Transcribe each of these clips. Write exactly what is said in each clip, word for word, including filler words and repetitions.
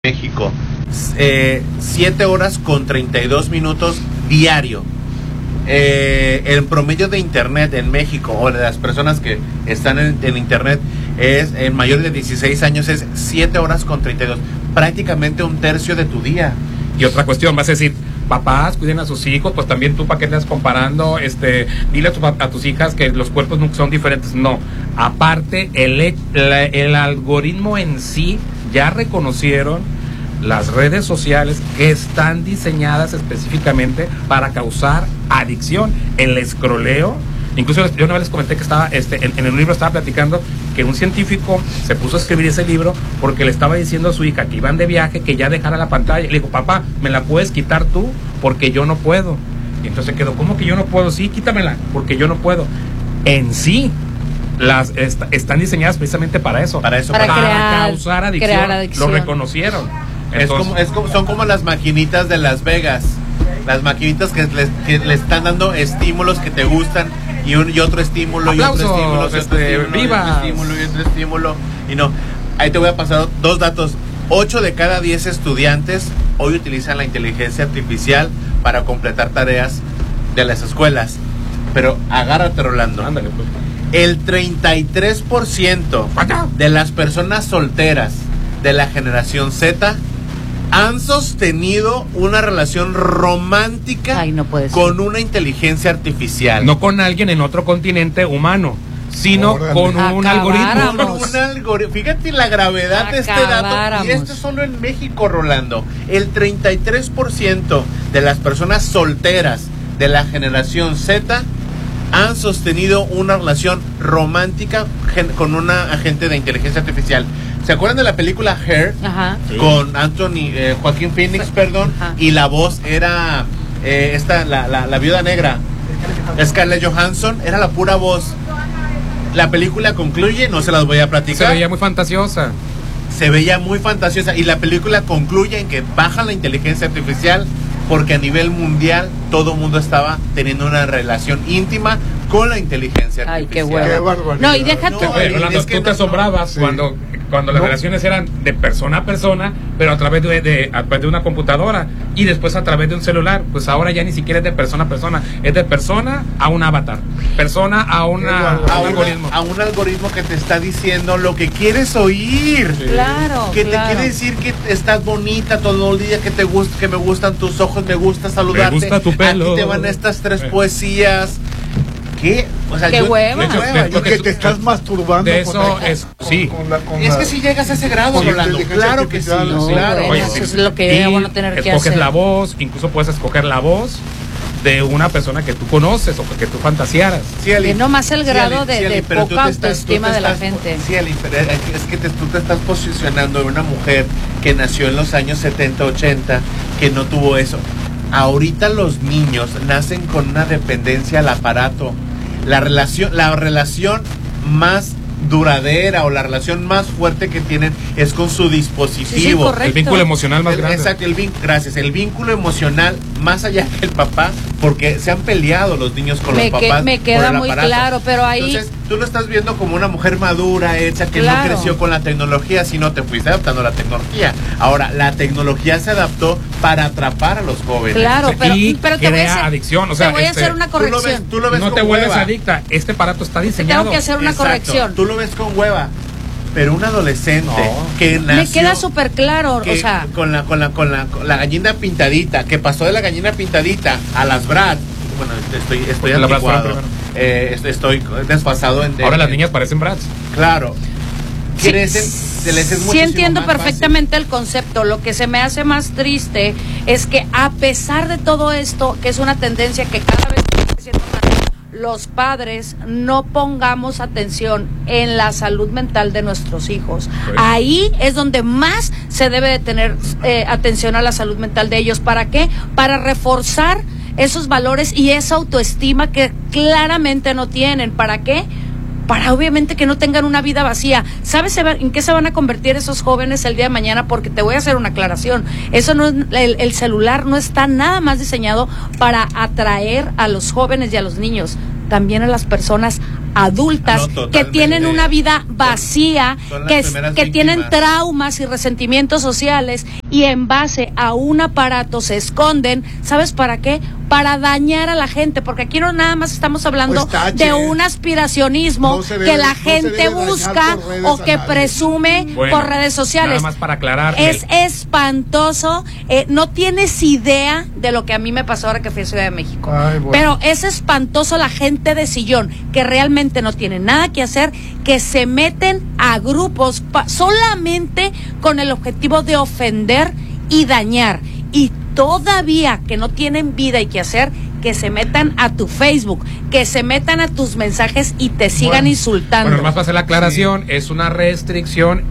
México, eh, siete horas con treinta y dos minutos diario. Eh, el promedio de internet en México, o de las personas que están en, en internet, es en mayor de dieciséis años, es siete horas con treinta y dos, prácticamente un tercio de tu día. Y otra cuestión, vas a decir, papás, cuiden a sus hijos, pues también tú para qué estás comparando, este, dile a, tu, a tus hijas que los cuerpos no son diferentes. No, aparte el, la, el algoritmo en sí ya reconocieron las redes sociales que están diseñadas específicamente para causar adicción. El escroleo, incluso yo una vez les comenté que estaba, este, en, en el libro estaba platicando que un científico se puso a escribir ese libro porque le estaba diciendo a su hija que iban de viaje que ya dejara la pantalla. Le dijo, papá, ¿me la puedes quitar tú? Porque yo no puedo. Y entonces quedó, ¿cómo que yo no puedo? Sí, quítamela, porque yo no puedo. En sí, las est están diseñadas precisamente para eso. Para eso, para, para, crear, para causar adicción. Crear adicción. Lo reconocieron. Entonces, es como, es como, son como las maquinitas de Las Vegas. Las maquinitas que le que le están dando estímulos que te gustan y, un, y otro estímulo. Aplausos, y otro estímulo, y otro este, estímulo, viva. y otro estímulo y otro estímulo. Y no, ahí te voy a pasar dos datos. ocho de cada diez estudiantes hoy utilizan la inteligencia artificial para completar tareas de las escuelas. Pero agárrate, Rolando. Ándale, pues. El treinta y tres por ciento de las personas solteras de la generación Z han sostenido una relación romántica Ay, no puede ser. con una inteligencia artificial. No con alguien en otro continente humano, sino Órale. con un algoritmo. Con un algoritmo. Fíjate la gravedad de este dato. Acabáramos. Y esto es solo en México, Rolando. El treinta y tres por ciento de las personas solteras de la generación Z han sostenido una relación romántica con una agente de inteligencia artificial. ¿Se acuerdan de la película Her? Ajá. Sí. Con Anthony, eh, Joaquín Phoenix, perdón, Ajá. y la voz era eh, esta, la, la, la viuda negra, Scarlett Johansson, era la pura voz. La película concluye, no se las voy a platicar. Se veía muy fantasiosa. Se veía muy fantasiosa y la película concluye en que baja la inteligencia artificial porque a nivel mundial todo el mundo estaba teniendo una relación íntima con la inteligencia artificial. Ay, qué Qué bueno. barbaridad. No, y déjate. No, Oye, Rolando, es que tú te no- asombrabas sí. cuando, cuando las No. relaciones eran de persona a persona, pero a través de, de, a través de una computadora y después a través de un celular. Pues ahora ya ni siquiera es de persona a persona, es de persona a un avatar, persona a, una, Qué a a, un una- algoritmo. a un algoritmo que te está diciendo lo que quieres oír. Sí. Claro, Que claro. te quiere decir que estás bonita todo el día, que te gusta, que me gustan tus ojos, me gusta saludarte. Me gusta tu pelo. Aquí te van estas tres Eh. poesías. ¿Qué? O sea, Qué yo- hueva. qué De hecho, hueva. de- Yo Y que que- te estás masturbando. De con eso la- es, con- sí. con la- con Es la- que si llegas a ese grado, con la Rolando, inteligencia claro que sí. artificial, No, claro. bueno, eso es lo que y sería bueno tener que escoges hacer. la voz, incluso puedes escoger la voz de una persona que tú conoces o que tú fantasearas. Sí, Ali. Que no más el Sí, grado Ali, de- sí, Ali, de pero tú poca te estás- tú te autoestima de la estás- gente. Sí, Ali, pero es que te- tú te estás posicionando en una mujer que nació en los años setenta, ochenta, que no tuvo eso. Ahorita los niños nacen con una dependencia al aparato. La relación, la relación más duradera o la relación más fuerte que tienen es con su dispositivo. Sí, sí, correcto. El vínculo emocional más El- grande. Exacto, el vin- gracias. El vínculo emocional más allá que el papá, porque se han peleado los niños con Me los que- papás. me por queda el muy aparato. claro, pero ahí- Entonces, tú lo estás viendo como una mujer madura, hecha, que Claro. no creció con la tecnología, sino te fuiste adaptando a la tecnología. Ahora, la tecnología se adaptó para atrapar a los jóvenes. Claro, Sí, pero, y pero te voy a crea hacer, adicción, o sea, te voy a este, hacer una Tú lo ves, corrección. tú lo ves No con te vuelves hueva. adicta. Este aparato está diseñado. Tengo que hacer una Exacto, corrección. Tú lo ves con hueva. Pero un adolescente No. que nació... Me queda súper claro, que o sea, con la con la con la con la gallina pintadita, que pasó de la gallina pintadita a las Brad. Bueno, estoy estoy Porque la Bratz fue la anticuado. primera. Eh, estoy, estoy desfasado en Ahora en- las niñas parecen brats. Claro. sí, Crecen, se les es sí muchísimo entiendo más fácil. perfectamente el concepto. Lo que se me hace más triste es que a pesar de todo esto, que es una tendencia que cada vez está creciendo más, los padres no pongamos atención en la salud mental de nuestros hijos. Pues. Ahí es donde más se debe de tener eh, atención a la salud mental de ellos. ¿Para qué? Para reforzar esos valores y esa autoestima que claramente no tienen. ¿Para qué? Para obviamente que no tengan una vida vacía. ¿Sabes en qué se van a convertir esos jóvenes el día de mañana? Porque te voy a hacer una aclaración. Eso no es, el, el celular no está nada más diseñado para atraer a los jóvenes y a los niños, también a las personas adultas No, que tienen una vida vacía, Son las que, primeras que tienen víctimas. traumas y resentimientos sociales, y en base a un aparato se esconden. ¿Sabes para qué? Para dañar a la gente, porque aquí no nada más estamos hablando Pues tache. de un aspiracionismo No se que debe- la no se gente debe dañar busca por redes o a que nadie. presume Bueno, por redes sociales. Nada más para aclarar. Es espantoso. Eh, no tienes idea de lo que a mí me pasó ahora que fui a Ciudad de México. Ay, bueno. Pero es espantoso la gente de sillón que realmente no tiene nada que hacer, que se meten a grupos pa- solamente con el objetivo de ofender y dañar. Y todavía que no tienen vida y que hacer, que se metan a tu Facebook, que se metan a tus mensajes y te sigan Bueno, insultando. Bueno, nomás para hacer la aclaración, es una restricción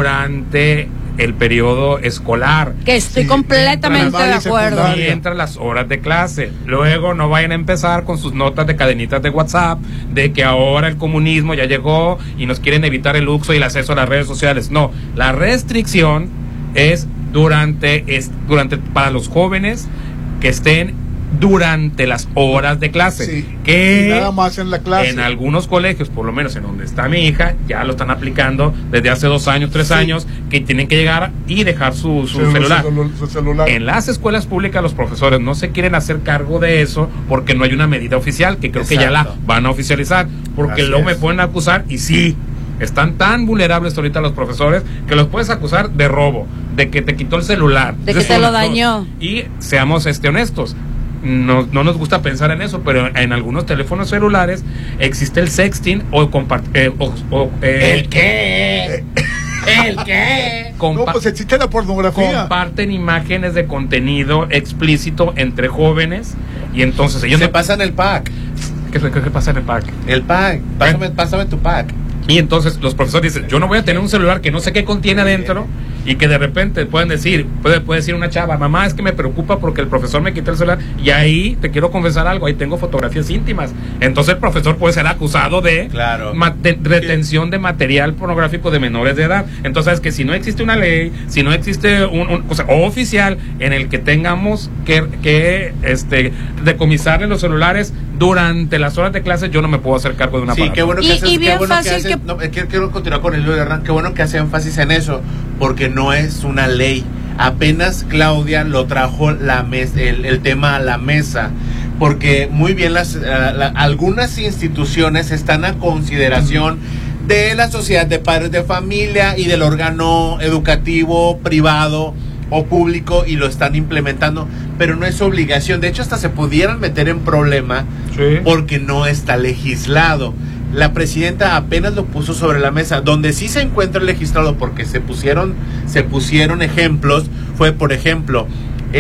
durante el periodo escolar. Que estoy Sí, completamente de primaria y acuerdo. secundaria. Mientras las horas de clase. Luego no vayan a empezar con sus notas de cadenitas de WhatsApp de que ahora el comunismo ya llegó y nos quieren evitar el uso y el acceso a las redes sociales. No, la restricción es durante, es durante para los jóvenes que estén durante las horas de clase. Sí, que y nada más en la clase. En algunos colegios, por lo menos en donde está mi hija, ya lo están aplicando desde hace dos años, tres Sí. años, que tienen que llegar y dejar su, su Celu- celular. celu- su celular. En las escuelas públicas los profesores no se quieren hacer cargo de eso porque no hay una medida oficial, que creo que ya la Exacto. van a oficializar, porque Así luego me es. pueden acusar, y sí, están tan vulnerables ahorita los profesores que los puedes acusar de robo, de que te quitó el celular, De que Eso te son lo las dos. dañó. Y seamos este honestos, no, no nos gusta pensar en eso, pero en algunos teléfonos celulares existe el sexting o compart eh, o, o, eh, ¿El qué? ¿El qué? No, compa- pues existe la pornografía. comparten imágenes de contenido explícito entre jóvenes y entonces ellos Se no- pasan el pack. ¿Qué, qué, qué pasa en el parque? El pack. Pásame, pásame tu pack. Y entonces los profesores dicen, yo no voy a tener un celular que no sé qué contiene adentro, y que de repente pueden decir, puede, puede decir una chava, mamá, es que me preocupa porque el profesor me quitó el celular, y ahí te quiero confesar algo, ahí tengo fotografías íntimas. Entonces el profesor puede ser acusado de, Claro. ma- de retención de material pornográfico de menores de edad. Entonces es que si no existe una ley, si no existe un, un- o sea, oficial en el que tengamos que, que este, decomisarle los celulares durante las horas de clase, yo no me puedo hacer cargo de una Sí, qué bueno que Y- haces, y qué bien bueno fácil que haces- que- no, eh, quiero, quiero continuar con el libro de Hernán, qué bueno que hace énfasis en eso, porque no es una ley. Apenas Claudia lo trajo la mes, el, el tema a la mesa, porque muy bien las eh, la- algunas instituciones están a consideración de la sociedad de padres de familia y del órgano educativo privado o público, y lo están implementando, pero no es obligación. De hecho, hasta se pudieran meter en problema Sí. porque no está legislado. La presidenta apenas lo puso sobre la mesa. Donde sí se encuentra legislado, porque se pusieron, se pusieron ejemplos, fue por ejemplo,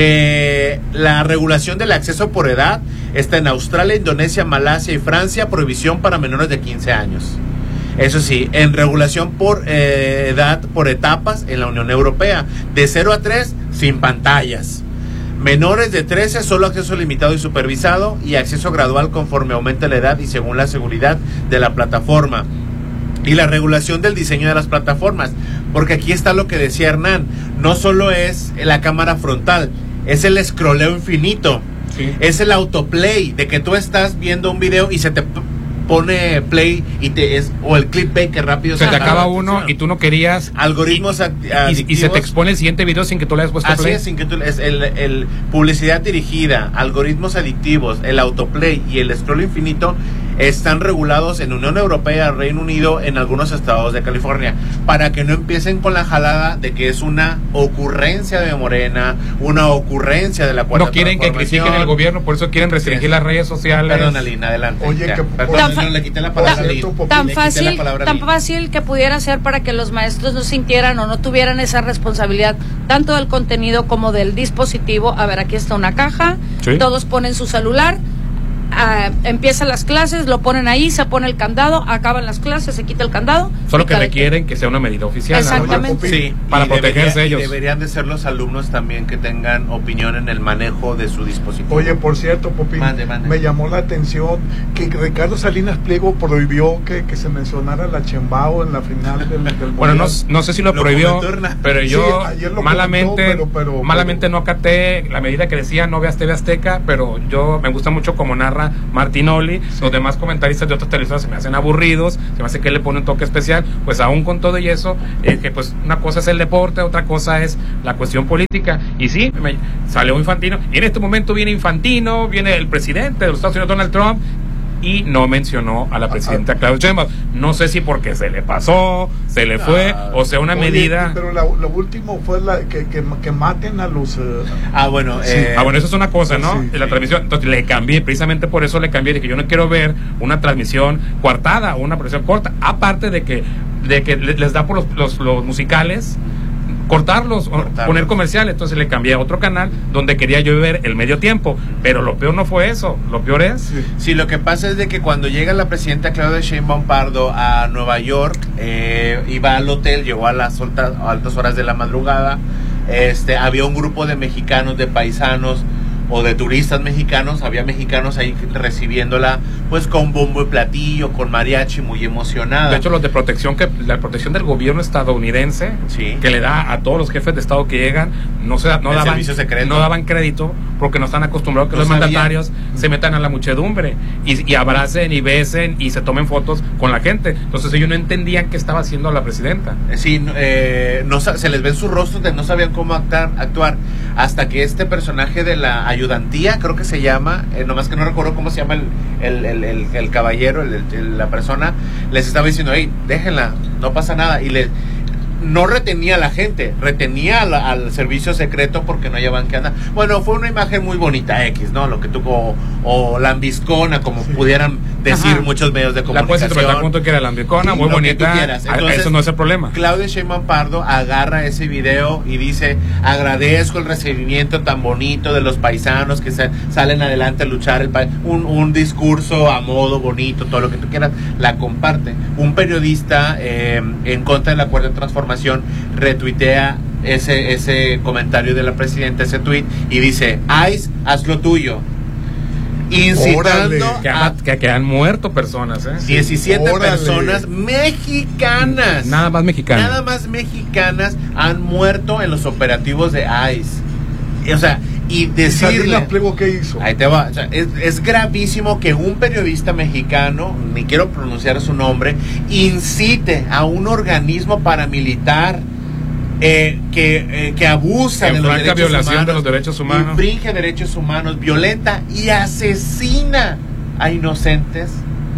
eh, la regulación del acceso por edad está en Australia, Indonesia, Malasia y Francia, prohibición para menores de quince años. Eso sí, en regulación por eh, edad, por etapas en la Unión Europea, de cero a tres, sin pantallas. Menores de trece, solo acceso limitado y supervisado, y acceso gradual conforme aumente la edad y según la seguridad de la plataforma. Y la regulación del diseño de las plataformas, porque aquí está lo que decía Hernán, no solo es la cámara frontal, es el scrolleo infinito, Sí. es el autoplay, de que tú estás viendo un video y se te p- pone play y te es, o el clickbait que rápido Se te llama acaba la uno atención. y tú no querías. Algoritmos act- Y, y adictivos. se te expone el siguiente video sin que tú le hayas puesto Así play. es, sin que tú, es el, el publicidad dirigida, algoritmos adictivos, el autoplay y el scroll infinito están regulados en Unión Europea, Reino Unido, en algunos estados de California, para que no empiecen con la jalada de que es una ocurrencia de Morena, una ocurrencia de la cuarta No quieren que transformación. critiquen el gobierno, por eso quieren restringir Sí. las redes sociales. Perdón, Aline, adelante. Oye, Ya, que- perdón, Tan no, fa- le quité la palabra a tan- Aline. tan Tan Le quité la fácil, palabra a tan Aline. fácil que pudiera ser para que los maestros no sintieran o no tuvieran esa responsabilidad tanto del contenido como del dispositivo. A ver, aquí está una caja, Sí. todos ponen su celular, ah, empiezan las clases, lo ponen ahí, se pone el candado, acaban las clases, se quita el candado. Solo y que cada requieren que sea una medida oficial. ¿no? Exactamente. Sí, Para y protegerse debería- y ellos. deberían de ser los alumnos también que tengan opinión en el manejo de su dispositivo. Oye, por cierto, Popín, Mande, mande. me llamó la atención que Ricardo Salinas Pliego prohibió que, que se mencionara la Chembao en la final del, del Bueno, no, Mundial. no sé si lo, Lo prohibió, comentó Hernán. pero Sí, yo ayer lo malamente, comentó, pero- pero- malamente no acaté la medida que decía no veas T V Azteca, pero yo me gusta mucho como narra Ibarra, Martinoli, sí. Los demás comentaristas de otras televisoras se me hacen aburridos, se me hace que le pone un toque especial, pues aún con todo y eso, eh, que pues una cosa es el deporte, otra cosa es la cuestión política, y sí, me, salió Infantino, y en este momento viene Infantino, viene el presidente de los Estados Unidos, Donald Trump, y no mencionó a la presidenta Claudia Sheinbaum. No sé si porque se le pasó, se le fue, ah, o sea, una oye, medida. Pero la, lo último fue la, que, que, que maten a los. Uh, ah, bueno, sí. eh, ah, bueno, eso es una cosa, ¿no? Sí, la sí. transmisión. Entonces le cambié, precisamente por eso le cambié, de que yo no quiero ver una transmisión coartada o una transmisión corta. Aparte de que, de que les da por los, los, los musicales. Cortarlos, Cortarlos, poner comerciales, entonces le cambié a otro canal donde quería yo ver el medio tiempo, pero lo peor no fue eso, lo peor es... Sí, sí, lo que pasa es de que cuando llega la presidenta Claudia Sheinbaum Pardo a Nueva York, eh, iba al hotel, llegó a las altas, altas horas de la madrugada, este, había un grupo de mexicanos, de paisanos, o de turistas mexicanos, había mexicanos ahí recibiéndola pues con bombo y platillo, con mariachi, muy emocionada. De hecho, los de protección, que la protección del gobierno estadounidense, sí. que le da a todos los jefes de estado que llegan, no se no daban, no daban crédito porque no están acostumbrados a que no los sabían. Mandatarios se metan a la muchedumbre y, y abracen y besen y se tomen fotos con la gente. Entonces ellos no entendían qué estaba haciendo la presidenta. Sí, eh, no, se les ven sus rostros de no sabían cómo actuar, actuar hasta que este personaje de la ayudantía, creo que se llama, eh, nomás que no recuerdo cómo se llama el, el, el, el, el caballero, el, el, la persona, les estaba diciendo, hey, déjenla, no pasa nada, y le no retenía a la gente, retenía al, al servicio secreto porque no llevaban que andar. Bueno, fue una imagen muy bonita, X, ¿no? Lo que tú, o, o lambiscona, como sí. pudieran decir Ajá. muchos medios de comunicación. La puedes interpretar punto que era lambiscona, sí, muy bonita. Entonces, eso no es el problema. Claudia Sheinbaum Pardo agarra ese video y dice, agradezco el recibimiento tan bonito de los paisanos que se, salen adelante a luchar el país. Un, un discurso a modo bonito, todo lo que tú quieras, la comparte. Un periodista eh, en contra del acuerdo de transformación retuitea ese, ese comentario de la presidenta, ese tweet, y dice, ICE, haz lo tuyo, incitando que, a, que, que han muerto personas, ¿eh? diecisiete Órale. Personas mexicanas, nada más mexicanas nada más mexicanas han muerto en los operativos de ICE. O sea, y decirle, ¿qué hizo? Ahí te va, o sea, es, es gravísimo que un periodista mexicano, ni quiero pronunciar su nombre, incite a un organismo paramilitar eh, que, eh, que abusa de los derechos violación humanos, de los derechos humanos, infringe derechos humanos, violenta y asesina a inocentes.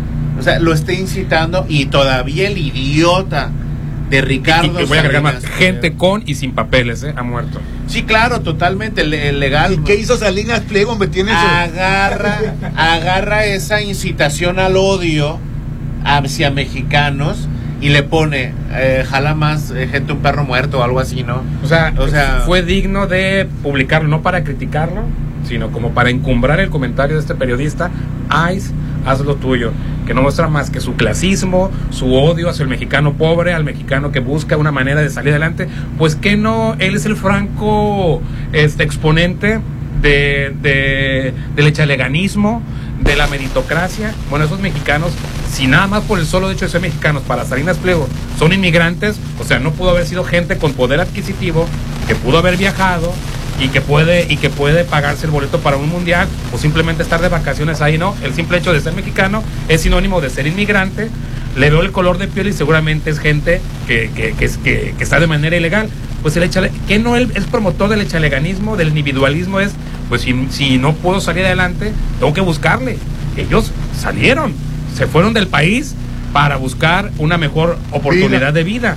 O sea, lo está incitando, y todavía el idiota de Ricardo y, y voy a agregar más, gente con y sin papeles, ¿eh? Ha muerto. Sí, claro, totalmente legal. ¿Y qué hizo Salinas Pliego? ¿Me tienes agarra, agarra esa incitación al odio hacia mexicanos y le pone, eh, jala más eh, gente un perro muerto o algo así, ¿no? O sea, o sea, fue digno de publicarlo, no para criticarlo, sino como para encumbrar el comentario de este periodista. ICE, haz lo tuyo, que no muestra más que su clasismo, su odio hacia el mexicano pobre, al mexicano que busca una manera de salir adelante. Pues que no, él es el franco este exponente de, de del echaleganismo, de la meritocracia. Bueno, esos mexicanos, si nada más por el solo hecho de ser mexicanos, para Salinas Pliego son inmigrantes, o sea, no pudo haber sido gente con poder adquisitivo, que pudo haber viajado y que puede y que puede pagarse el boleto para un mundial o simplemente estar de vacaciones ahí. No, el simple hecho de ser mexicano es sinónimo de ser inmigrante. Le veo el color de piel y seguramente es gente que, que, que, que, que está de manera ilegal. Pues el echale, que no él es promotor del echaleganismo, del individualismo, es pues si, si no puedo salir adelante, tengo que buscarle. Ellos salieron, se fueron del país para buscar una mejor oportunidad vida. de vida.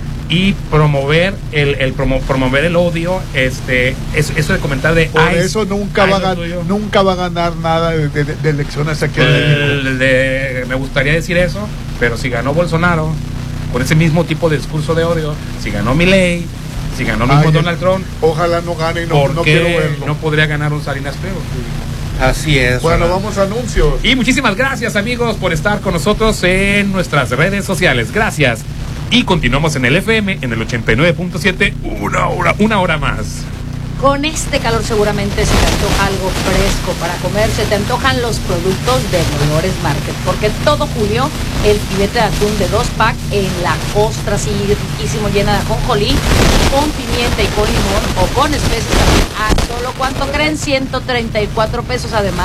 Y promover el, el promo, promover el odio, este eso, eso de comentar de por ICE, eso nunca va a nunca va a ganar nada de, de, de elecciones aquí en México. De, me gustaría decir eso, pero si ganó Bolsonaro con ese mismo tipo de discurso de odio, si ganó Milei, si ganó mismo Ay, Donald Trump, ojalá no gane y no, ¿por no qué quiero verlo? No podría ganar un Salinas Pliego? Así es. Bueno, vamos a anuncios. Y muchísimas gracias, amigos, por estar con nosotros en nuestras redes sociales. Gracias. Y continuamos en el F M, en el ochenta y nueve punto siete, una hora, una hora más. Con este calor seguramente se te antoja algo fresco para comer, se te antojan los productos de Dolores Market, porque todo julio el filete de atún de dos pack en la costra, así riquísimo, llena de ajonjolí, con pimienta y con limón o con especies también, a solo, ¿cuánto creen? ciento treinta y cuatro pesos. Además,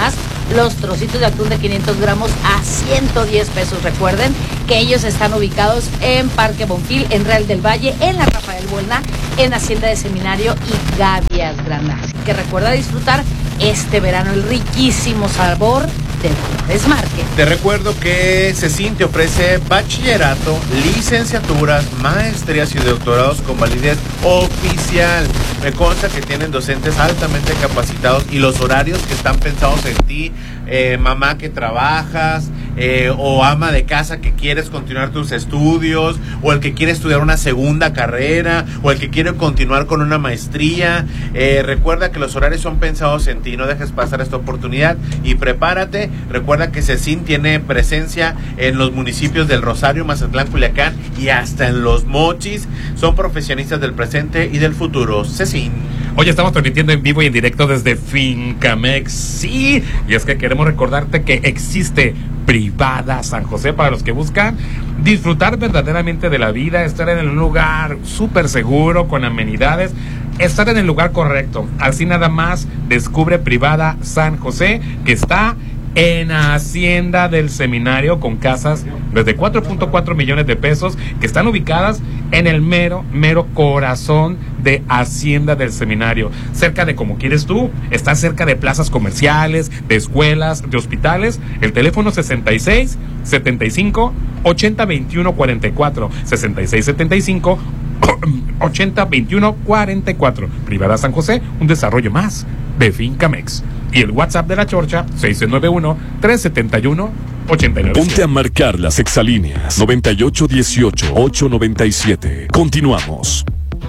los trocitos de atún de quinientos gramos a ciento diez pesos. Recuerden que ellos están ubicados en Parque Bonfil, en Real del Valle, en la Rafael Buelna, en Hacienda de Seminario y Gavias Gran. Así que recuerda disfrutar este verano el riquísimo sabor de Dolores Market. Te recuerdo que CECIN te ofrece bachillerato, licenciaturas, maestrías y doctorados con validez oficial. Me consta que tienen docentes altamente capacitados y los horarios que están pensados en ti, eh, mamá que trabajas, eh, o ama de casa que quieres continuar tus estudios, o el que quiere estudiar una segunda carrera, o el que quiere continuar con una maestría. Eh, recuerda que los horarios son pensados en ti, no dejes pasar esta oportunidad y prepárate. Recuerda que CECIN tiene presencia en los municipios del Rosario, Mazatlán, Culiacán y hasta en Los Mochis. Son profesionistas del presente y del futuro. CECIN. Hoy estamos transmitiendo en vivo y en directo desde Fincamex. Sí, y es que queremos recordarte que existe Privada San José para los que buscan disfrutar verdaderamente de la vida, estar en un lugar súper seguro, con amenidades, estar en el lugar correcto. Así nada más descubre Privada San José, que está en Hacienda del Seminario, con casas desde cuatro punto cuatro millones de pesos, que están ubicadas en el mero, mero corazón de Hacienda del Seminario, cerca de como quieres tú. Está cerca de plazas comerciales, de escuelas, de hospitales. El teléfono sesenta y seis, setenta y cinco, ochenta, veintiuno, cuarenta y cuatro, sesenta y seis, setenta y cinco, ochenta, veintiuno, cuarenta y cuatro. Privada San José, un desarrollo más de Fincamex. Y el WhatsApp de la Chorcha, seis nueve uno, tres siete uno, ocho nueve. Ponte a marcar las exalíneas noventa y ocho dieciocho, ocho noventa y siete. Continuamos.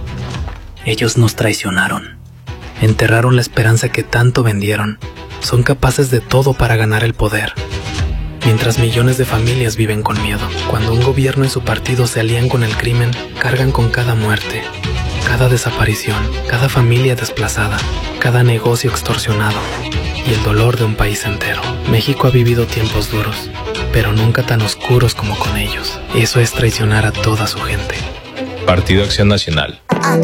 Ellos nos traicionaron. Enterraron la esperanza que tanto vendieron. Son capaces de todo para ganar el poder. Mientras millones de familias viven con miedo. Cuando un gobierno y su partido se alían con el crimen, cargan con cada muerte, cada desaparición, cada familia desplazada, cada negocio extorsionado y el dolor de un país entero. México ha vivido tiempos duros, pero nunca tan oscuros como con ellos. Eso es traicionar a toda su gente. Partido Acción Nacional.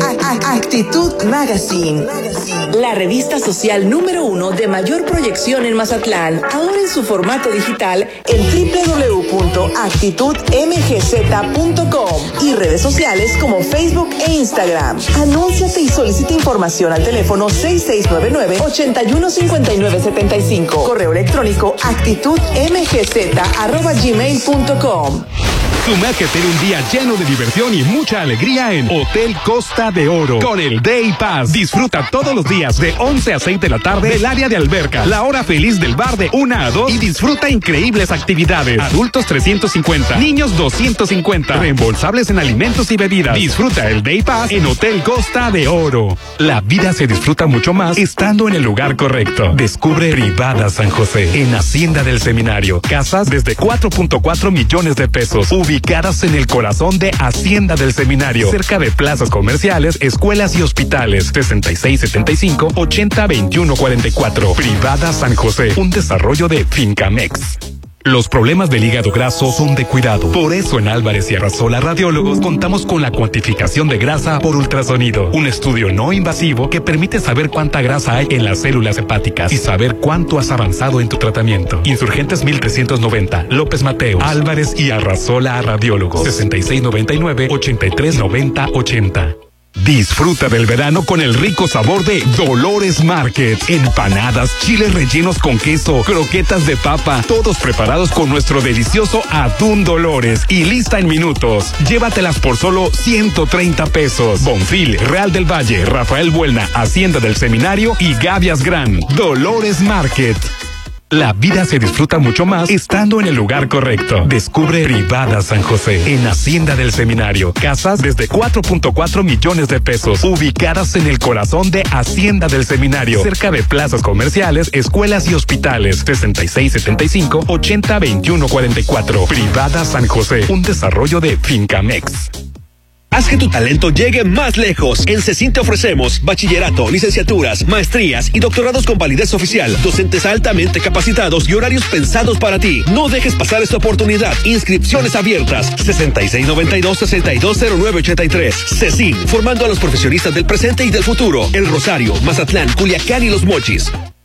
Actitud Magazine, la revista social número uno de mayor proyección en Mazatlán, ahora en su formato digital en doble u doble u doble u punto actitud m g z punto com y redes sociales como Facebook e Instagram. Anúnciate y solicita información al teléfono seis seis nueve nueve, ocho uno cinco nueve siete cinco. Correo electrónico actitudmgz arroba gmail punto com. Sumérgete en un día lleno de diversión y mucha alegría en Hotel Costa de Oro con el Day Pass. Disfruta todos los días de once a seis de la tarde del área de alberca, la hora feliz del bar de una a dos y disfruta increíbles actividades. Adultos trescientos cincuenta, niños doscientos cincuenta, reembolsables en alimentos y bebidas. Disfruta el Day Pass en Hotel Costa de Oro. La vida se disfruta mucho más estando en el lugar correcto. Descubre Privada San José en Hacienda del Seminario. Casas desde cuatro punto cuatro millones de pesos. Ubicadas en el corazón de Hacienda del Seminario, cerca de plazas comerciales, escuelas y hospitales. sesenta y seis, setenta y cinco, ochenta, veintiuno, cuarenta y cuatro. Privada San José, un desarrollo de Fincamex. Los problemas del hígado graso son de cuidado. Por eso en Álvarez y Arrasola Radiólogos contamos con la cuantificación de grasa por ultrasonido. Un estudio no invasivo que permite saber cuánta grasa hay en las células hepáticas y saber cuánto has avanzado en tu tratamiento. Insurgentes mil trescientos noventa, López Mateos, Álvarez y Arrasola Radiólogos. sesenta y seis noventa y nueve, ochenta y tres noventa, ochenta. Disfruta del verano con el rico sabor de Dolores Market. Empanadas, chiles rellenos con queso, croquetas de papa, todos preparados con nuestro delicioso atún Dolores y lista en minutos. Llévatelas por solo ciento treinta pesos. Bonfil, Real del Valle, Rafael Buelna, Hacienda del Seminario y Gavias Gran. Dolores Market. La vida se disfruta mucho más estando en el lugar correcto. Descubre Privada San José en Hacienda del Seminario. Casas desde cuatro punto cuatro millones de pesos. Ubicadas en el corazón de Hacienda del Seminario. Cerca de plazas comerciales, escuelas y hospitales. sesenta y seis, setenta y cinco, ochenta, veintiuno, cuarenta y cuatro. Privada San José, un desarrollo de Fincamex. Haz que tu talento llegue más lejos. En CECIN te ofrecemos bachillerato, licenciaturas, maestrías y doctorados con validez oficial, docentes altamente capacitados y horarios pensados para ti. No dejes pasar esta oportunidad. Inscripciones abiertas. sesenta y seis noventa y dos, sesenta y dos cero nueve ochenta y tres. CECIN, formando a los profesionistas del presente y del futuro. El Rosario, Mazatlán, Culiacán y Los Mochis.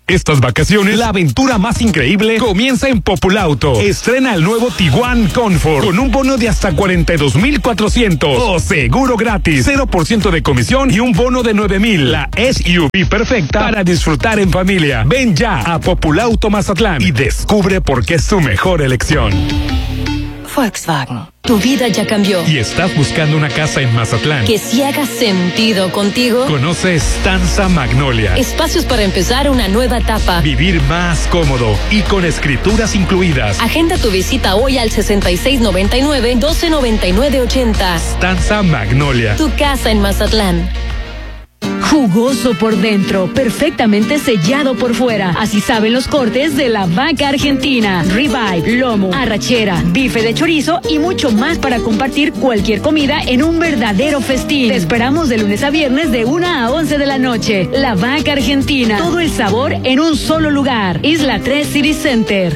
Estas vacaciones, la aventura más increíble comienza en Populauto. Estrena el nuevo Tiguan Comfort con un bono de hasta cuarenta y dos mil cuatrocientos o seguro gratis, cero por ciento de comisión y un bono de nueve mil. La S U V perfecta para disfrutar en familia. Ven ya a Populauto Mazatlán y descubre por qué es tu mejor elección. Volkswagen, tu vida ya cambió. ¿Y estás buscando una casa en Mazatlán que sí haga sentido contigo? Conoce Stanza Magnolia. Espacios para empezar una nueva etapa. Vivir más cómodo y con escrituras incluidas. Agenda tu visita hoy al sesenta y seis noventa y nueve, doce noventa y nueve ochenta. Stanza Magnolia. Tu casa en Mazatlán. Jugoso por dentro, perfectamente sellado por fuera. Así saben los cortes de la vaca argentina. Ribeye, lomo, arrachera, bife de chorizo y mucho más para compartir cualquier comida en un verdadero festín. Te esperamos de lunes a viernes de una a once de la noche. La vaca argentina. Todo el sabor en un solo lugar. Isla tres City Center.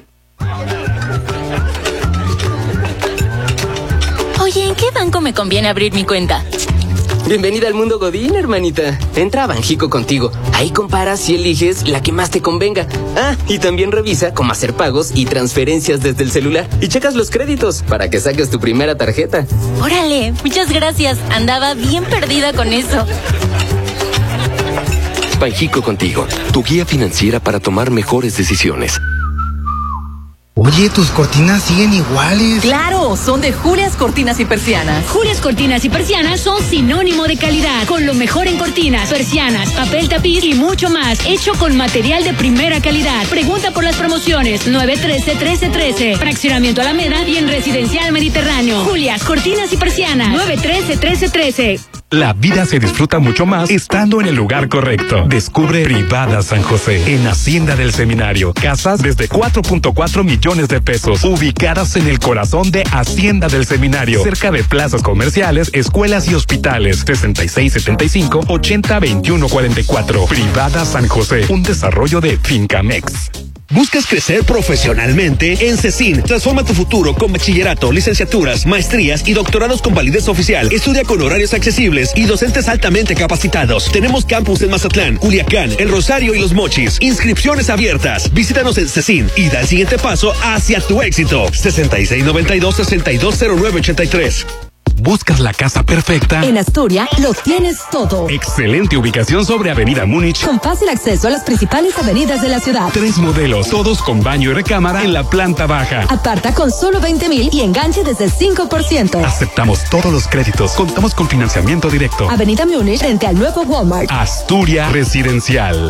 Oye, ¿en qué banco me conviene abrir mi cuenta? Bienvenida al mundo Godín, hermanita. Entra a Banjico Contigo. Ahí comparas y eliges la que más te convenga. Ah, y también revisa cómo hacer pagos y transferencias desde el celular. Y checas los créditos para que saques tu primera tarjeta. Órale, muchas gracias. Andaba bien perdida con eso. Banjico Contigo, tu guía financiera para tomar mejores decisiones. Oye, tus cortinas siguen iguales. Claro, son de Julias Cortinas y Persianas. Julias Cortinas y Persianas son sinónimo de calidad, con lo mejor en cortinas, persianas, papel tapiz y mucho más, hecho con material de primera calidad. Pregunta por las promociones nueve uno tres, uno tres uno tres, Fraccionamiento Alameda y en Residencial Mediterráneo. Julias Cortinas y Persianas, nueve uno tres, uno tres uno tres. La vida se disfruta mucho más estando en el lugar correcto. Descubre Privada San José en Hacienda del Seminario. Casas desde cuatro punto cuatro millones de pesos, ubicadas en el corazón de Hacienda del Seminario, cerca de plazas comerciales, escuelas y hospitales. sesenta y seis setenta y cinco, ochenta veintiuno cuarenta y cuatro. Privada San José, un desarrollo de Fincamex. ¿Buscas crecer profesionalmente? En CECIN, transforma tu futuro con bachillerato, licenciaturas, maestrías y doctorados con validez oficial. Estudia con horarios accesibles y docentes altamente capacitados. Tenemos campus en Mazatlán, Culiacán, El Rosario y Los Mochis. Inscripciones abiertas. Visítanos en CECIN y da el siguiente paso hacia tu éxito. sesenta y seis noventa y dos, sesenta y dos cero nueve ochenta y tres. ¿Buscas la casa perfecta? En Astoria lo tienes todo. Excelente ubicación sobre Avenida Múnich. Con fácil acceso a las principales avenidas de la ciudad. Tres modelos, todos con baño y recámara en la planta baja. Aparta con solo veinte mil y enganche desde el cinco por ciento. Aceptamos todos los créditos. Contamos con financiamiento directo. Avenida Múnich frente al nuevo Walmart. Astoria Residencial.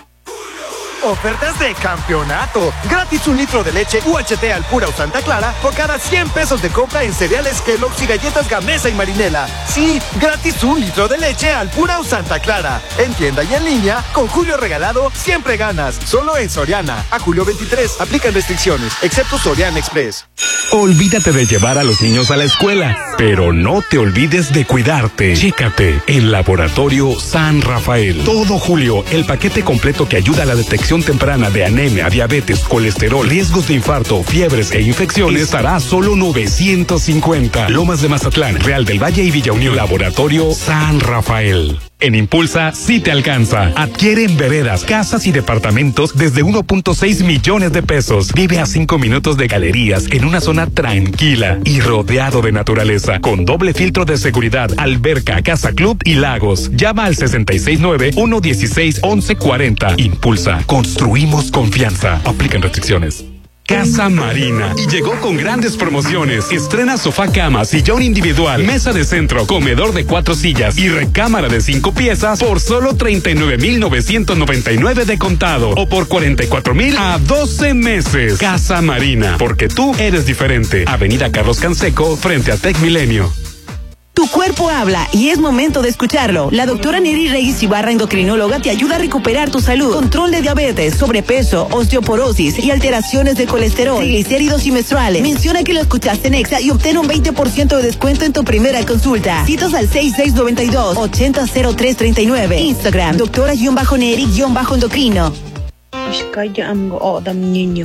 Ofertas de campeonato. Gratis un litro de leche U H T al Pura o Santa Clara por cada cien pesos de compra en cereales Kellogg's y galletas Gamesa y Marinela. Sí, gratis un litro de leche al Pura o Santa Clara. En tienda y en línea, con Julio Regalado, siempre ganas. Solo en Soriana. A julio veintitrés, aplican restricciones, excepto Soriana Express. Olvídate de llevar a los niños a la escuela, pero no te olvides de cuidarte. Chécate en Laboratorio San Rafael. Todo julio, el paquete completo que ayuda a la detección temprana de anemia, diabetes, colesterol, riesgos de infarto, fiebres e infecciones estará a solo novecientos cincuenta. Lomas de Mazatlán, Real del Valle y Villa Unión. Laboratorio San Rafael. En Impulsa sí te alcanza. Adquiere en veredas, casas y departamentos desde uno punto seis millones de pesos. Vive a cinco minutos de galerías en una zona tranquila y rodeado de naturaleza, con doble filtro de seguridad, alberca, casa club y lagos. Llama al sesenta y seis nueve, uno dieciséis, once cuarenta. Impulsa. Construimos confianza. Aplican restricciones. Casa Marina. Y llegó con grandes promociones. Estrena sofá cama, sillón individual, mesa de centro, comedor de cuatro sillas y recámara de cinco piezas por solo treinta y nueve mil novecientos noventa y nueve de contado o por cuarenta y cuatro mil a doce meses. Casa Marina, porque tú eres diferente. Avenida Carlos Canseco, frente a Tec Milenio. Tu cuerpo habla y es momento de escucharlo. La doctora Neri Reyes Ibarra, endocrinóloga, te ayuda a recuperar tu salud. Control de diabetes, sobrepeso, osteoporosis y alteraciones de colesterol, triglicéridos y menstruales. Menciona que lo escuchaste en Exa y obtén un veinte por ciento de descuento en tu primera consulta. Citas al seis seis nueve dos, ocho cero cero tres tres nueve. Instagram, doctora-neri-endocrino.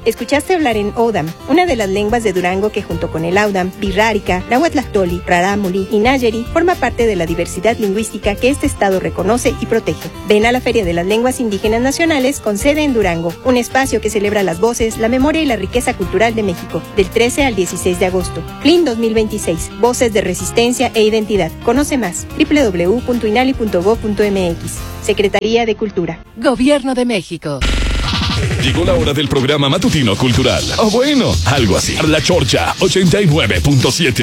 Escuchaste hablar en Odam, una de las lenguas de Durango que junto con el Audam, Birrárica, Nahuatlactoli, Rarámuri y Nayeri forma parte de la diversidad lingüística que este estado reconoce y protege. Ven a la Feria de las Lenguas Indígenas Nacionales con sede en Durango, un espacio que celebra las voces, la memoria y la riqueza cultural de México, del trece al dieciséis de agosto. F L I N dos mil veintiséis, Voces de Resistencia e Identidad. Conoce más, doble u doble u doble u punto inali punto gob punto eme equis. Secretaría de Cultura. Gobierno de México. Llegó la hora del programa matutino cultural. O bueno, algo así. La Chorcha ochenta y nueve punto siete.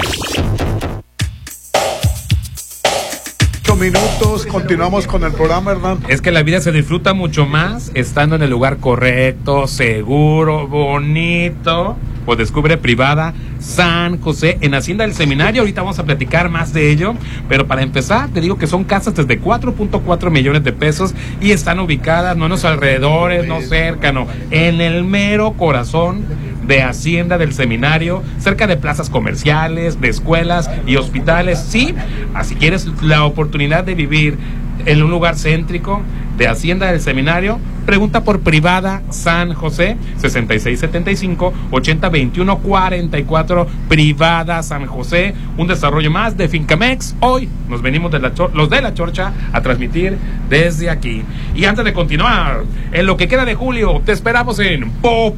Minutos, continuamos con el programa, Hernán. Es que la vida se disfruta mucho más estando en el lugar correcto, seguro, bonito. Pues descubre Privada San José en Hacienda del Seminario. Ahorita vamos a platicar más de ello, pero para empezar te digo que son casas desde cuatro punto cuatro millones de pesos y están ubicadas no en los alrededores, no cerca, no, en el mero corazón de Hacienda del Seminario, cerca de plazas comerciales, de escuelas y hospitales. Sí, así quieres la oportunidad de vivir en un lugar céntrico de Hacienda del Seminario, pregunta por Privada San José, sesenta y seis setenta y cinco, ochenta veintiuno cuarenta y cuatro, Privada San José, un desarrollo más de Fincamex. Hoy nos venimos de la Chor- los de la Chorcha a transmitir desde aquí. Y antes de continuar, en lo que queda de julio, te esperamos en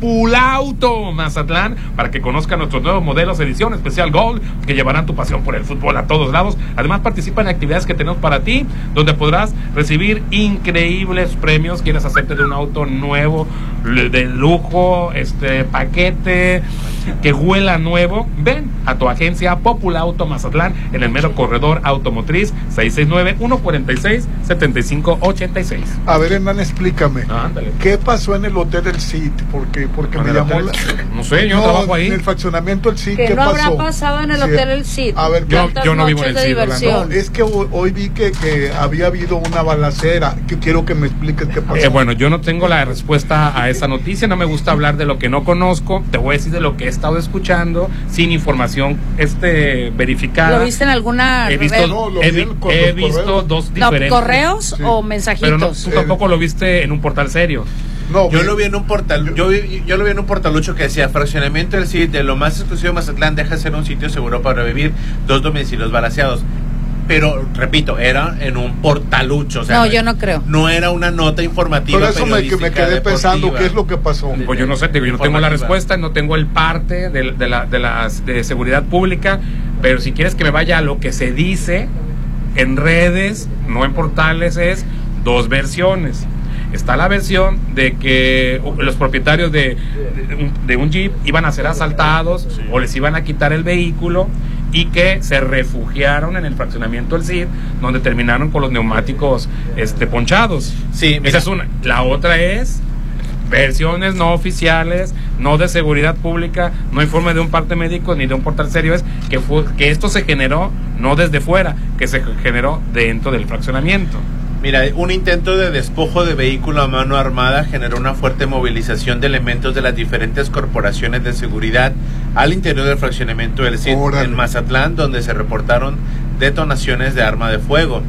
Populauto Mazatlán para que conozcan nuestros nuevos modelos edición especial Gold que llevarán tu pasión por el fútbol a todos lados. Además participa en actividades que tenemos para ti, donde podrás recibir increíbles premios. ¿Quieres hacerte de un auto nuevo, de lujo, este paquete que huela nuevo? Ven a tu agencia Populauto Mazatlán en el mero corredor automotriz seis seis nueve, uno cuatro seis, siete cinco ocho seis. A ver, Hernán, explícame. Ah, ¿qué pasó en el hotel El Cid? Porque, porque me llamó la... No sé, yo no, trabajo ahí. En el fraccionamiento El Cid, ¿qué ¿qué no pasó? habrá pasado en el Sí. hotel El Cid? A ver, yo, yo no vivo en el Cid. No, es que hoy, hoy vi que, que había habido una balacera. Que quiero que me expliques qué pasó. Eh, bueno, yo no tengo la respuesta a esa noticia, no me gusta hablar de lo que no conozco, te voy a decir de lo que he estado escuchando, sin información este verificada. ¿Lo viste en alguna He visto, red? No, lo he, vi vi- con he los visto correos. dos No, diferentes. ¿correos Sí. o mensajitos? Pero no, tú tampoco lo viste en un portal serio. No, Yo vi- lo vi en un portal, yo, vi- yo lo vi en un portalucho que decía fraccionamiento del C I D de lo más exclusivo de Mazatlán deja de ser un sitio seguro para vivir, dos domicilios balaceados. Pero, repito, era en un portalucho. O sea, No, yo no creo. No era una nota informativa. Por eso me, que me periodística, quedé pensando deportiva. qué es lo que pasó. Pues yo no sé, te digo, yo no tengo la Informativa. respuesta, no tengo el parte de, de la de las de seguridad pública, pero si quieres que me vaya a lo que se dice en redes, no en portales, es dos versiones. Está la versión de que los propietarios de, de, un, de un Jeep iban a ser asaltados o les iban a quitar el vehículo y que se refugiaron en el fraccionamiento del C I D, donde terminaron con los neumáticos este ponchados. Sí, mira. Esa es una. La otra es versiones no oficiales, no de seguridad pública, no informe de un parte médico ni de un portal serio, es que, fue, que esto se generó no desde fuera, que se generó dentro del fraccionamiento. Mira, un intento de despojo de vehículo a mano armada generó una fuerte movilización de elementos de las diferentes corporaciones de seguridad al interior del fraccionamiento del C I D Órale. en Mazatlán, donde se reportaron detonaciones de arma de fuego.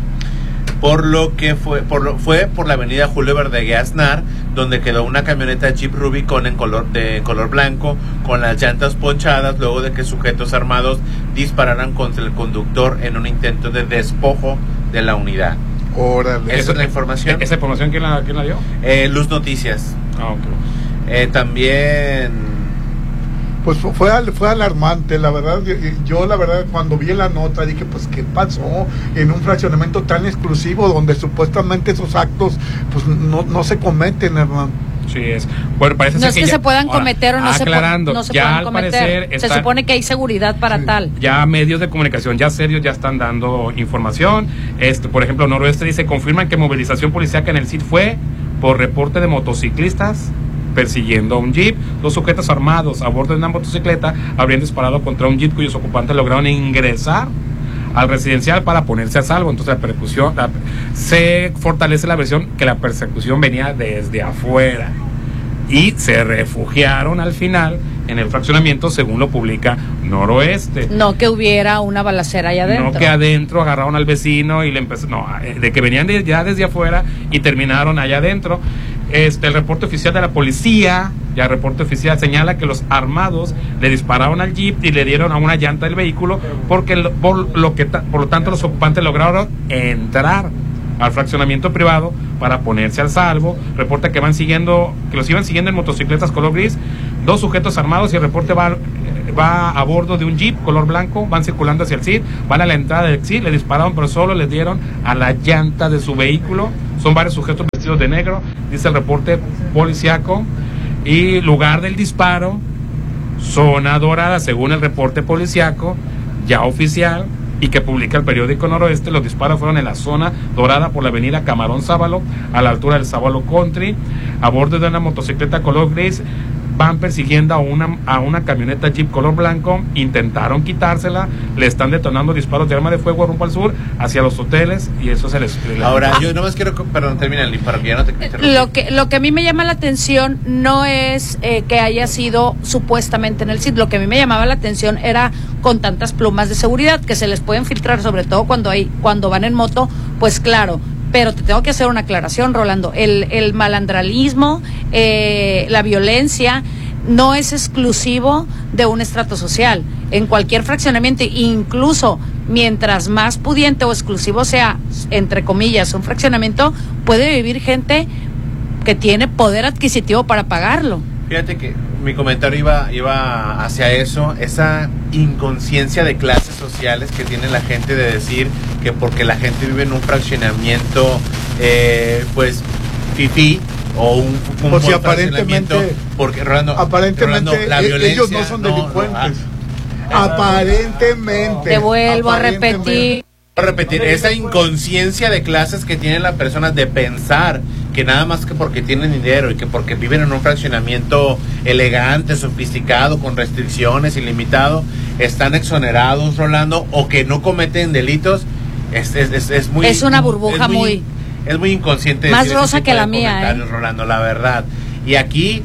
Por lo que fue por, lo, fue por la avenida Julio Verdaguer Aznar, donde quedó una camioneta Jeep Rubicon en color, de color blanco con las llantas ponchadas luego de que sujetos armados dispararan contra el conductor en un intento de despojo de la unidad. Órale. Esa es la información. ¿Esa información quién la, quién la dio? Eh, Luz Noticias. Ah, ok. Eh, también... Pues fue, fue, al- fue alarmante, la verdad. Yo, yo, la verdad, cuando vi la nota dije, pues, ¿qué pasó en un fraccionamiento tan exclusivo donde supuestamente esos actos, pues, no, no se cometen, Hernán? Sí es. Bueno, parece No ser es que, ya- se puedan ahora, cometer o no se, aclarando, pu- no se ya puedan al cometer. parecer Se están- supone que hay seguridad para tal. Ya medios de comunicación ya serios ya están dando información. Este, por ejemplo, Noroeste dice, confirman que movilización policíaca en el C I D fue por reporte de motociclistas persiguiendo a un Jeep. Dos sujetos armados a bordo de una motocicleta habrían disparado contra un Jeep cuyos ocupantes lograron ingresar al residencial para ponerse a salvo. Entonces la persecución, la- se fortalece la versión que la persecución venía desde afuera y se refugiaron al final en el fraccionamiento, según lo publica Noroeste. No que hubiera una balacera allá adentro. No que adentro agarraron al vecino y le empezó, no, eh, de que venían de, ya desde afuera y terminaron allá adentro. Este, el reporte oficial de la policía, ya el reporte oficial señala que los armados le dispararon al jeep y le dieron a una llanta del vehículo, porque lo- por lo que ta- por lo tanto los ocupantes lograron entrar al fraccionamiento privado para ponerse al salvo. Reporta que van siguiendo, que los iban siguiendo en motocicletas color gris, dos sujetos armados, y el reporte va, va a bordo de un jeep color blanco, van circulando hacia el C I D, van a la entrada del C I D, le dispararon, pero solo les dieron a la llanta de su vehículo. Son varios sujetos vestidos de negro, dice el reporte policiaco, y lugar del disparo, zona dorada, según el reporte policiaco ya oficial y que publica el periódico Noroeste. Los disparos fueron en la zona dorada por la avenida Camarón Sábalo, a la altura del Sábalo Country, a bordo de una motocicleta color gris. Van persiguiendo a una, a una camioneta Jeep color blanco, intentaron quitársela, le están detonando disparos de arma de fuego rumbo al sur, hacia los hoteles, y eso se les... Ahora, yo nomás quiero, perdón, termina el para que ya no te interrumpa. Lo que, lo que a mí me llama la atención no es eh, que haya sido supuestamente en el C I D. Lo que a mí me llamaba la atención era con tantas plumas de seguridad que se les pueden filtrar, sobre todo cuando hay cuando van en moto, pues claro. Pero te tengo que hacer una aclaración, Rolando. El, el malandralismo, eh, la violencia, no es exclusivo de un estrato social. En cualquier fraccionamiento, incluso mientras más pudiente o exclusivo sea, entre comillas, un fraccionamiento, puede vivir gente que tiene poder adquisitivo para pagarlo. Fíjate que mi comentario iba, iba hacia eso, esa inconsciencia de clases sociales que tiene la gente de decir que porque la gente vive en un fraccionamiento, eh, pues, fifí, o un, un Pues si buen aparentemente, fraccionamiento, porque Rolando, aparentemente Rolando, la e- violencia, ellos no son no, delincuentes. no, ah, aparentemente. Te vuelvo a aparentemente. repetir. a repetir, esa inconsciencia de clases que tienen las personas de pensar que nada más que porque tienen dinero y que porque viven en un fraccionamiento elegante, sofisticado, con restricciones, ilimitado, están exonerados, Rolando, o que no cometen delitos, es, es, es, es muy... Es una burbuja es muy, muy... Es muy inconsciente. Más decir ese rosa tipo que de la mía, comentarios, ¿eh? Rolando, la verdad. Y aquí...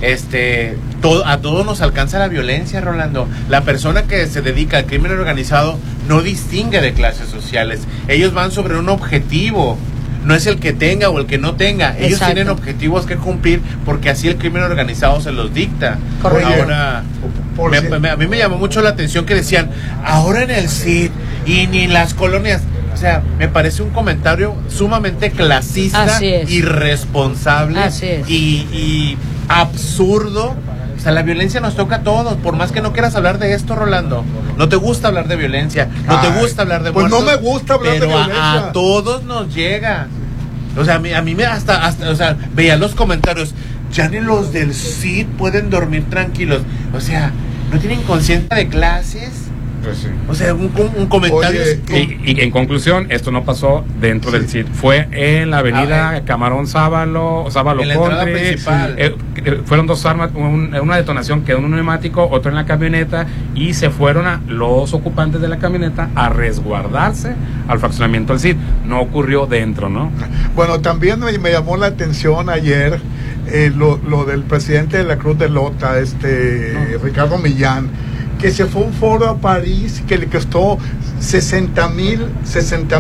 Este, todo, a todos nos alcanza la violencia, Rolando. La persona que se dedica al crimen organizado no distingue de clases sociales. Ellos van sobre un objetivo. No es el que tenga o el que no tenga. Ellos Exacto. tienen objetivos que cumplir porque así el crimen organizado se los dicta. Correcto. Ahora, Por me- si- me- a mí me llamó mucho la atención que decían, ahora en el C I D y ni en las colonias. O sea, me parece un comentario sumamente clasista, Así es. irresponsable Así es. y, y absurdo. O sea, la violencia nos toca a todos, por más que no quieras hablar de esto, Rolando. No te gusta hablar de violencia, no te Ay, gusta hablar de pues no muertos, me gusta hablar de pero a- violencia. A, todos nos llega. O sea, a mí, a mí me hasta, hasta, o sea, veía los comentarios, ya ni los del C I D pueden dormir tranquilos. O sea, ¿no tienen conciencia de clases? Pues sí. O sea, un, un- un comentario... Y, y en conclusión, esto no pasó dentro del C I D, fue en la avenida Ah, eh. Camarón Sábalo, Sábalo En la entrada Country. principal. Eh, eh, fueron dos armas, un- una detonación quedó en un neumático, otro en la camioneta, y se fueron a los ocupantes de la camioneta a resguardarse al fraccionamiento del C I D. No ocurrió dentro, ¿no? Bueno, también me, me llamó la atención ayer eh, lo, lo del presidente de la Cruz de Lota, este Ricardo Millán, que se fue a un foro a París que le costó sesenta mil sesenta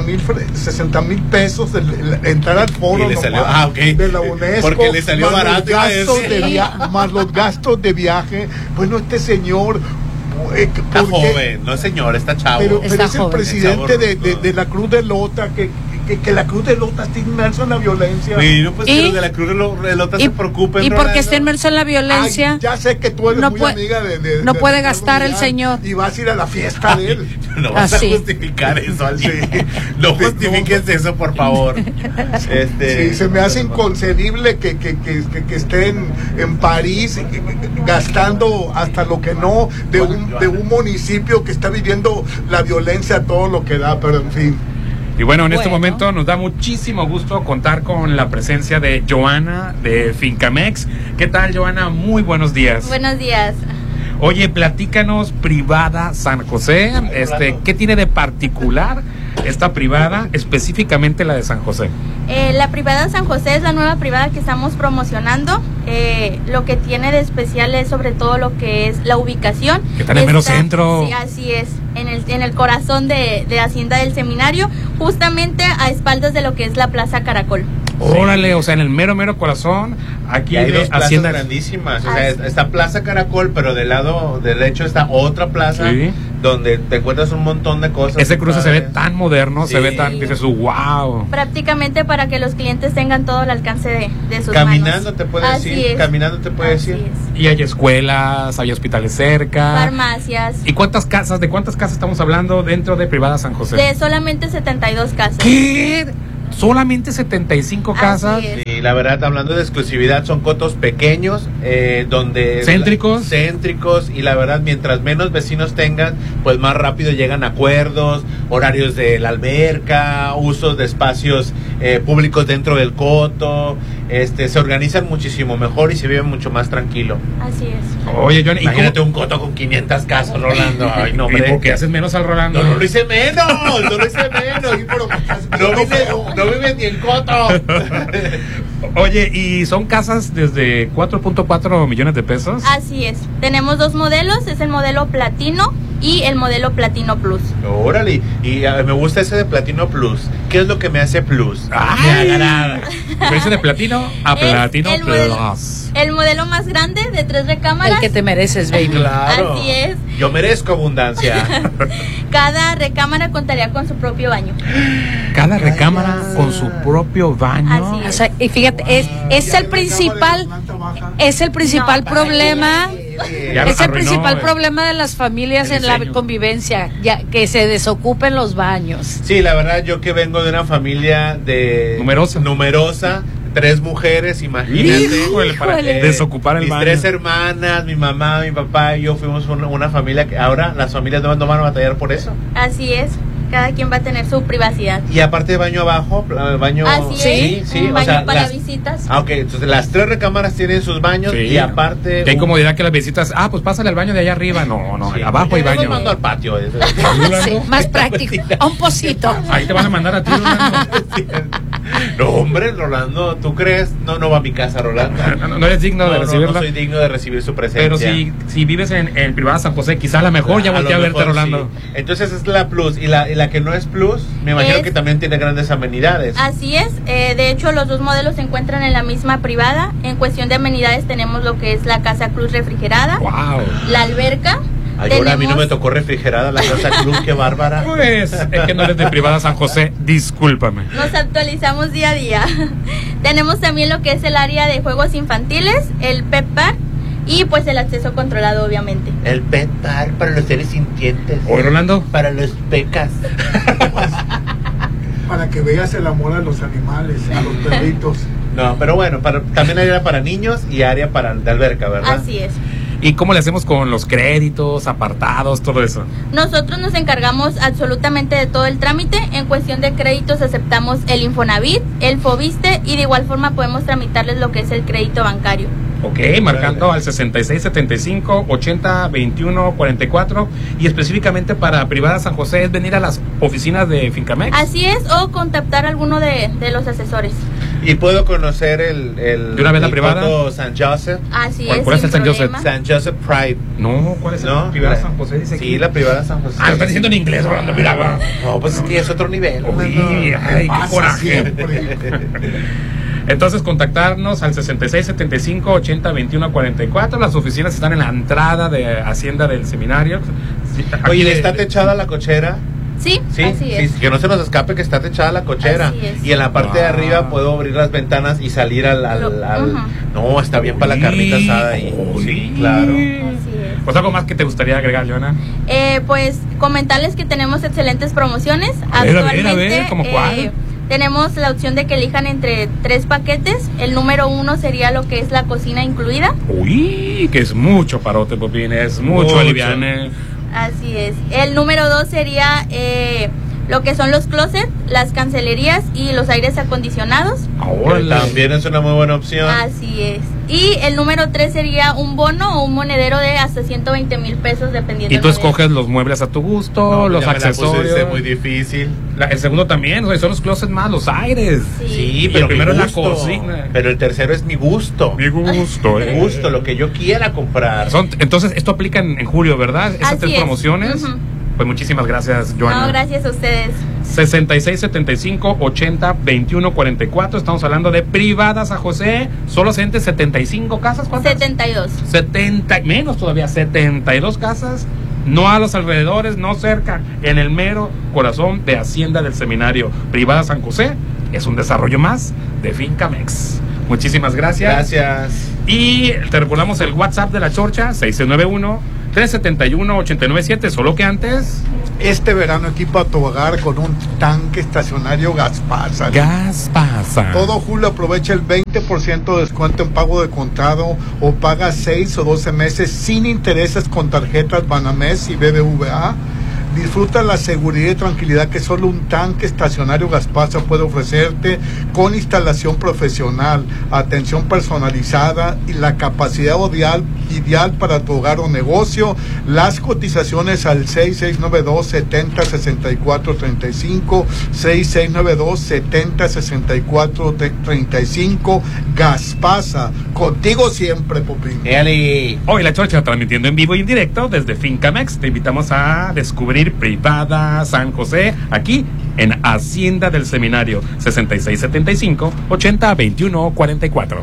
mil pesos el- el- entrar al foro Y le salió- nomás ah, ok. de la UNESCO, Porque le salió más barato, los iba a gastos decir. de via- más los gastos de viaje. Bueno, este señor eh, Está ¿por qué? joven, no señor, está chavo. Pero, pero Está es el joven. presidente de, Está de, de la Cruz de Lota, que, que, que la Cruz de Lota está inmerso en la violencia. Y no, pues Y- que los de la Cruz de Lo- de Lota y- se preocupen, Y porque Rolando. está inmerso en la violencia, Ay, ya sé que tú eres no muy puede- amiga de, de- no de puede Ricardo gastar el Millán, señor. y vas a ir a la fiesta de él. No vas Así. a justificar eso, Aldi. Sí. No justifiques eso, por favor. Este, Sí, se me hace inconcebible que, que, que, que, que estén en París eh, gastando hasta lo que no de un, de un municipio que está viviendo la violencia todo lo que da, pero en fin. Y bueno, en este Bueno. momento nos da muchísimo gusto contar con la presencia de Joana de Fincamex. ¿Qué tal, Joana? Muy buenos días. Buenos días. Oye, platícanos, Privada San José, este, ¿qué tiene de particular esta privada, específicamente la de San José? Eh, la privada San José es la nueva privada que estamos promocionando. Eh, lo que tiene de especial es sobre todo lo que es la ubicación. Que está en el mero Está- centro. Sí, así es, en el, en el corazón de, de Hacienda del Seminario, justamente a espaldas de lo que es la Plaza Caracol. Órale, o sea, en el mero, mero corazón, aquí y hay de dos plazas Hacienda grandísimas. O sea, está Plaza Caracol, pero del lado derecho está otra plaza, sí, donde te encuentras un montón de cosas. Ese cruce se ve tan moderno, sí, se ve tan, dices, wow. Prácticamente para que los clientes tengan todo al alcance de, de sus Caminando manos. te puedes ir, caminando te puedes ir. Y hay escuelas, hay hospitales cerca. Farmacias. ¿Y cuántas casas, de cuántas casas estamos hablando dentro de Privada San José? De solamente setenta y dos casas. ¿Qué? Solamente setenta y cinco casas. Y la verdad, hablando de exclusividad, son cotos pequeños, eh, donde céntricos, céntricos y la verdad, mientras menos vecinos tengan, pues más rápido llegan a acuerdos, horarios de la alberca, usos de espacios eh, públicos dentro del coto, este, se organizan muchísimo mejor y se vive mucho más tranquilo. Así es. Oye, Johnny, imagínate un coto con quinientas casas, Rolando. Ay, no, ¿Y por qué haces menos al Rolando? No, no lo hice menos, no lo hice menos. No vive, no vive ni el coto. Oye, ¿y son casas desde cuatro punto cuatro millones de pesos? Así es. Tenemos dos modelos, es el modelo Platino y el modelo Platino Plus. Órale, y a, me gusta ese de Platino Plus. ¿Qué es lo que me hace Plus? Ay, me agrada. Ese de Platino a Platino el Plus. Modelo, el modelo más grande de tres recámaras. El que te mereces, baby. Claro. Así es. Yo merezco abundancia. Cada recámara contaría con su propio baño. Cada recámara con su propio baño. Así es. O sea, y fíjate, es, es el principal, es el principal problema. Ya Es el arruinó, principal eh. problema de las familias El en la diseño. convivencia, ya que se desocupen los baños. Sí, la verdad, yo que vengo de una familia de numerosa, numerosa tres mujeres, imagínate. Híjole, para Eh, desocupar el mis baño. tres hermanas, mi mamá, mi papá y yo fuimos una, una familia que ahora las familias no van a batallar por eso. Así es. Cada quien va a tener su privacidad. Y aparte de baño abajo, el baño... Así sí, es. sí, Un o baño sea, para las- visitas. Ah, ok, entonces las tres recámaras tienen sus baños Sí. y aparte... Que hay un- comodidad que las visitas, ah, pues pásale al baño de allá arriba. No, no, Sí, abajo hay yo baño. mando al patio. eso. Sí, más práctico, a un pocito. Ahí te van a mandar a ti, Rolando. No, hombre, Rolando, ¿tú crees? No, no va a mi casa, Rolando. No, no, no eres digno No, de no, recibirla. no soy digno de recibir su presencia. Pero si, si vives en, en Privada San José, quizá a lo mejor ya A lo volteé a verte, mejor Rolando. sí. Entonces es la Plus. Y la, y la que no es Plus, me imagino Es- que también tiene grandes amenidades. Así es, eh, de hecho los dos modelos se encuentran en la misma privada. En cuestión de amenidades tenemos lo que es la Casa Cruz refrigerada, Wow. la alberca. Ay, ahora a mí no tenemos- me tocó refrigerada la Casa Cruz, qué bárbara. Pues, es que no eres de Privada San José, discúlpame. Nos actualizamos día a día. Tenemos también lo que es el área de juegos infantiles, el Pep Bar y pues el acceso controlado, obviamente. El pet bar para los seres sintientes. Oye, Rolando. Para los pecas. Para que veas el amor a los animales, a los perritos. No, pero bueno, para, también hay área para niños y área para de alberca, ¿verdad? Así es. ¿Y cómo le hacemos con los créditos, apartados, todo eso? Nosotros nos encargamos absolutamente de todo el trámite. En cuestión de créditos aceptamos el Infonavit, el Fobiste y de igual forma podemos tramitarles lo que es el crédito bancario. Ok, marcando al sesenta y seis setenta y cinco ochenta veintiuno cuarenta y cuatro y específicamente para Privada San José es venir a las oficinas de Fincamex. Así es, o contactar a alguno de, de los asesores. Y puedo conocer el, el ¿De una vez la el privada? coto San Joseph. Así ¿Cuál- es, cuál es sin el San Joseph? problema. San Joseph Pride. No, ¿cuál es ¿No? el Privada La- San José? Dice Sí, aquí. la privada San José. Ah, lo está diciendo en inglés, Rolando, mira. No, pues es que es otro nivel. Uy, ay, qué coraje. Entonces contactarnos al sesenta y seis setenta y cinco ochenta veintiuno cuarenta y cuatro. Las oficinas están en la entrada de Hacienda del Seminario. Sí, aquí Oye, de- ¿está techada la cochera? Sí, Sí, así sí, es. que no se nos escape que está techada la cochera. Así es. Y en la parte de Wow. arriba puedo abrir las ventanas y salir al... al- Lo- al- Ujú. No, está bien para la carnita asada ahí. Uy. Sí, claro. Así es. Pues algo más que te gustaría agregar, Joana. Eh, pues comentarles que tenemos excelentes promociones. A ver, a ver, Actualmente a ver, ¿cómo cuál? eh, tenemos la opción de que elijan entre tres paquetes. El número uno sería lo que es la cocina incluida. Uy, que es mucho parote, Popín, es mucho, Mucho. aliviane. Así es. El número dos sería eh, lo que son los closets, las cancelerías y los aires acondicionados. Que también es una muy buena opción. Así es. Y el número tres sería un bono o un monedero de hasta ciento veinte mil pesos dependiendo Y tú del modelo. escoges los muebles a tu gusto, No, los ya me la accesorios. pusiste muy difícil. La- el segundo también, o sea, son los closets más los aires. Sí. Sí, Y pero el primero mi es la gusto. cocina. Pero el tercero es mi gusto. Mi gusto, Mi eh. gusto, lo que yo quiera comprar. Son- entonces, esto aplica en, en julio, ¿verdad? Esas Así tres es. promociones. Ujú. Pues muchísimas gracias, Joana. No, gracias a ustedes. sesenta y seis setenta y cinco ochenta veintiuno cuarenta y cuatro. Estamos hablando de privadas a José. Solo se setenta y cinco casas. ¿Cuántas? setenta y dos. setenta, menos todavía, setenta y dos casas. No a los alrededores, no cerca, en el mero corazón de Hacienda del Seminario. Privada San José es un desarrollo más de Fincamex. Muchísimas gracias. Gracias. Y te recordamos el WhatsApp de la Chorcha, seis nueve uno, tres siete uno, ocho nueve siete. Solo que antes... Este verano equipa a tu hogar con un tanque estacionario Gaspasa. Gaspasa. Todo julio aprovecha el veinte por ciento de descuento en pago de contado o paga seis o doce meses sin intereses con tarjetas Banamex y B B V A. Disfruta la seguridad y tranquilidad que solo un tanque estacionario Gaspasa puede ofrecerte, con instalación profesional, atención personalizada y la capacidad ideal, ideal para tu hogar o negocio. Las cotizaciones al seis seis nueve dos, setenta, sesenta y cuatro treinta y cinco, seis seis nueve dos, setenta, sesenta y cuatro treinta y cinco. Gaspasa, contigo siempre, Popín. Eli. Hoy la Chorcha transmitiendo en vivo y en directo desde Fincamex. Te invitamos a descubrir Privada San José, aquí en Hacienda del Seminario, sesenta y seis setenta y cinco ochenta veintiuno cuarenta y cuatro.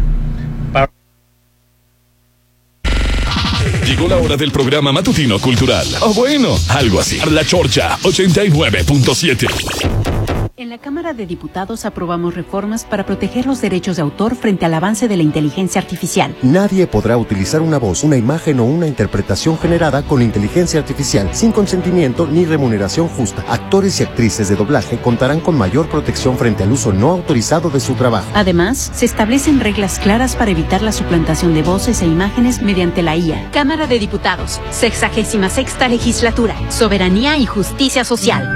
Llegó la hora del programa matutino cultural. O bueno, algo así. La Chorcha ochenta y nueve punto siete. En la Cámara de Diputados aprobamos reformas para proteger los derechos de autor frente al avance de la inteligencia artificial. Nadie podrá utilizar una voz, una imagen o una interpretación generada con inteligencia artificial sin consentimiento ni remuneración justa. Actores y actrices de doblaje contarán con mayor protección frente al uso no autorizado de su trabajo. Además, se establecen reglas claras para evitar la suplantación de voces e imágenes mediante la I A. Cámara de Diputados, sexagésima sexta legislatura, soberanía y justicia social.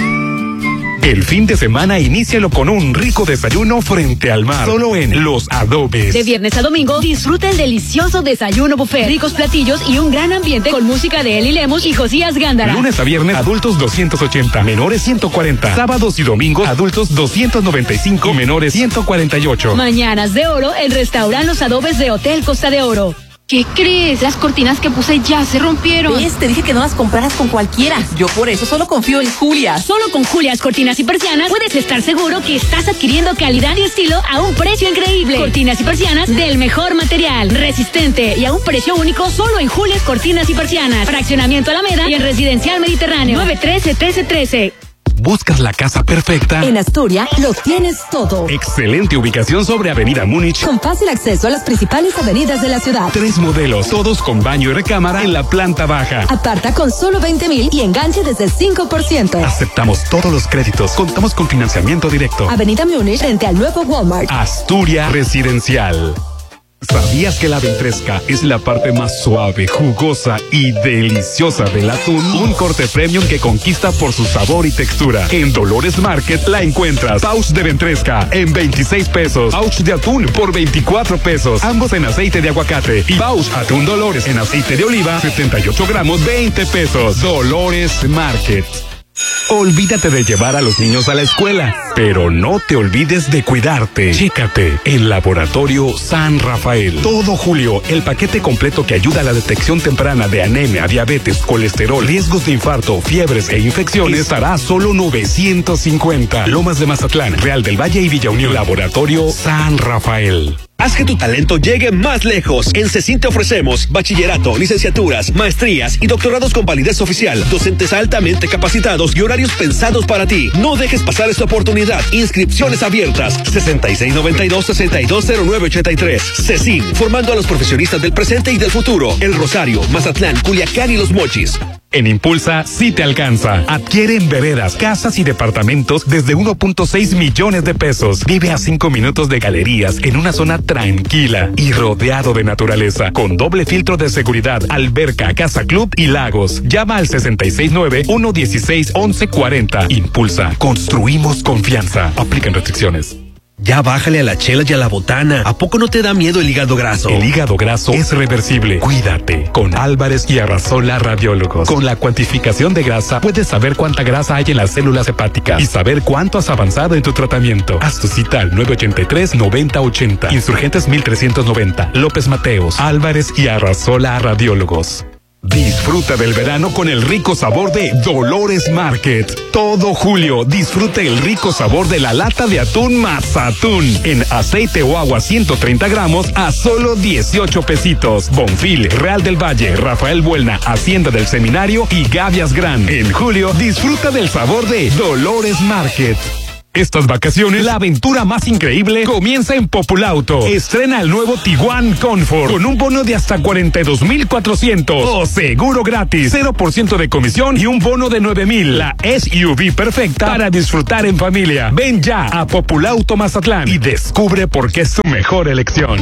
El fin de semana inícialo con un rico desayuno frente al mar, solo en Los Adobes. De viernes a domingo, disfruta el delicioso desayuno buffet, ricos platillos y un gran ambiente con música de Eli Lemos y Josías Gándara. Lunes a viernes, adultos doscientos ochenta, menores ciento cuarenta. Sábados y domingos, adultos doscientos noventa y cinco, menores ciento cuarenta y ocho. Mañanas de oro, el restaurante Los Adobes de Hotel Costa de Oro. ¿Qué crees? Las cortinas que puse ya se rompieron. ¿Ves? Te dije que no las compraras con cualquiera. Yo por eso solo confío en Julias. Solo con Julias Cortinas y Persianas puedes estar seguro que estás adquiriendo calidad y estilo a un precio increíble. Cortinas y persianas del mejor material, resistente y a un precio único solo en Julias Cortinas y Persianas. Fraccionamiento Alameda y en Residencial Mediterráneo. nueve trece trece trece. ¿Buscas la casa perfecta? En Asturia lo tienes todo. Excelente ubicación sobre Avenida Múnich. Con fácil acceso a las principales avenidas de la ciudad. Tres modelos, todos con baño y recámara en la planta baja. Aparta con solo veinte mil y enganche desde el cinco por ciento. Aceptamos todos los créditos. Contamos con financiamiento directo. Avenida Múnich frente al nuevo Walmart. Asturia Residencial. ¿Sabías que la ventresca es la parte más suave, jugosa y deliciosa del atún? Un corte premium que conquista por su sabor y textura. En Dolores Market la encuentras. Pouch de ventresca en veintiséis pesos. Pouch de atún por veinticuatro pesos. Ambos en aceite de aguacate. Y pouch atún Dolores en aceite de oliva, setenta y ocho gramos, veinte pesos. Dolores Market. Olvídate de llevar a los niños a la escuela, pero no te olvides de cuidarte. Chécate en Laboratorio San Rafael. Todo julio, el paquete completo que ayuda a la detección temprana de anemia, diabetes, colesterol, riesgos de infarto, fiebres e infecciones estará a solo novecientos cincuenta. Lomas de Mazatlán, Real del Valle y Villa Unión. Laboratorio San Rafael. Haz que tu talento llegue más lejos. En CECIN te ofrecemos bachillerato, licenciaturas, maestrías y doctorados con validez oficial, docentes altamente capacitados y horarios pensados para ti. No dejes pasar esta oportunidad. Inscripciones abiertas. sesenta y seis noventa y dos, sesenta y dos cero nueve ochenta y tres. CECIN, formando a los profesionistas del presente y del futuro. El Rosario, Mazatlán, Culiacán y Los Mochis. En Impulsa sí te alcanza. Adquiere en veredas, casas y departamentos desde uno punto seis millones de pesos. Vive a cinco minutos de galerías en una zona tranquila y rodeado de naturaleza, con doble filtro de seguridad, alberca, casa club y lagos. Llama al sesenta y seis nueve, uno dieciséis, once cuarenta. Impulsa. Construimos confianza. Aplican restricciones. Ya bájale a la chela y a la botana. ¿A poco no te da miedo el hígado graso? El hígado graso es reversible. Cuídate con Álvarez y Arrasola Radiólogos. Con la cuantificación de grasa puedes saber cuánta grasa hay en las células hepáticas y saber cuánto has avanzado en tu tratamiento. Haz tu cita al nueve ochenta y tres, noventa ochenta. Insurgentes mil trescientos noventa. López Mateos. Álvarez y Arrasola Radiólogos. Disfruta del verano con el rico sabor de Dolores Market. Todo julio disfruta el rico sabor de la lata de atún Mazatún en aceite o agua ciento treinta gramos a solo dieciocho pesitos. Bonfil, Real del Valle, Rafael Buelna, Hacienda del Seminario y Gavias Gran. En julio disfruta del sabor de Dolores Market. Estas vacaciones, la aventura más increíble comienza en Populauto. Estrena el nuevo Tiguan Comfort con un bono de hasta cuarenta y dos mil cuatrocientos o seguro gratis, cero por ciento de comisión y un bono de nueve mil. La S U V perfecta para disfrutar en familia. Ven ya a Populauto Mazatlán y descubre por qué es tu mejor elección.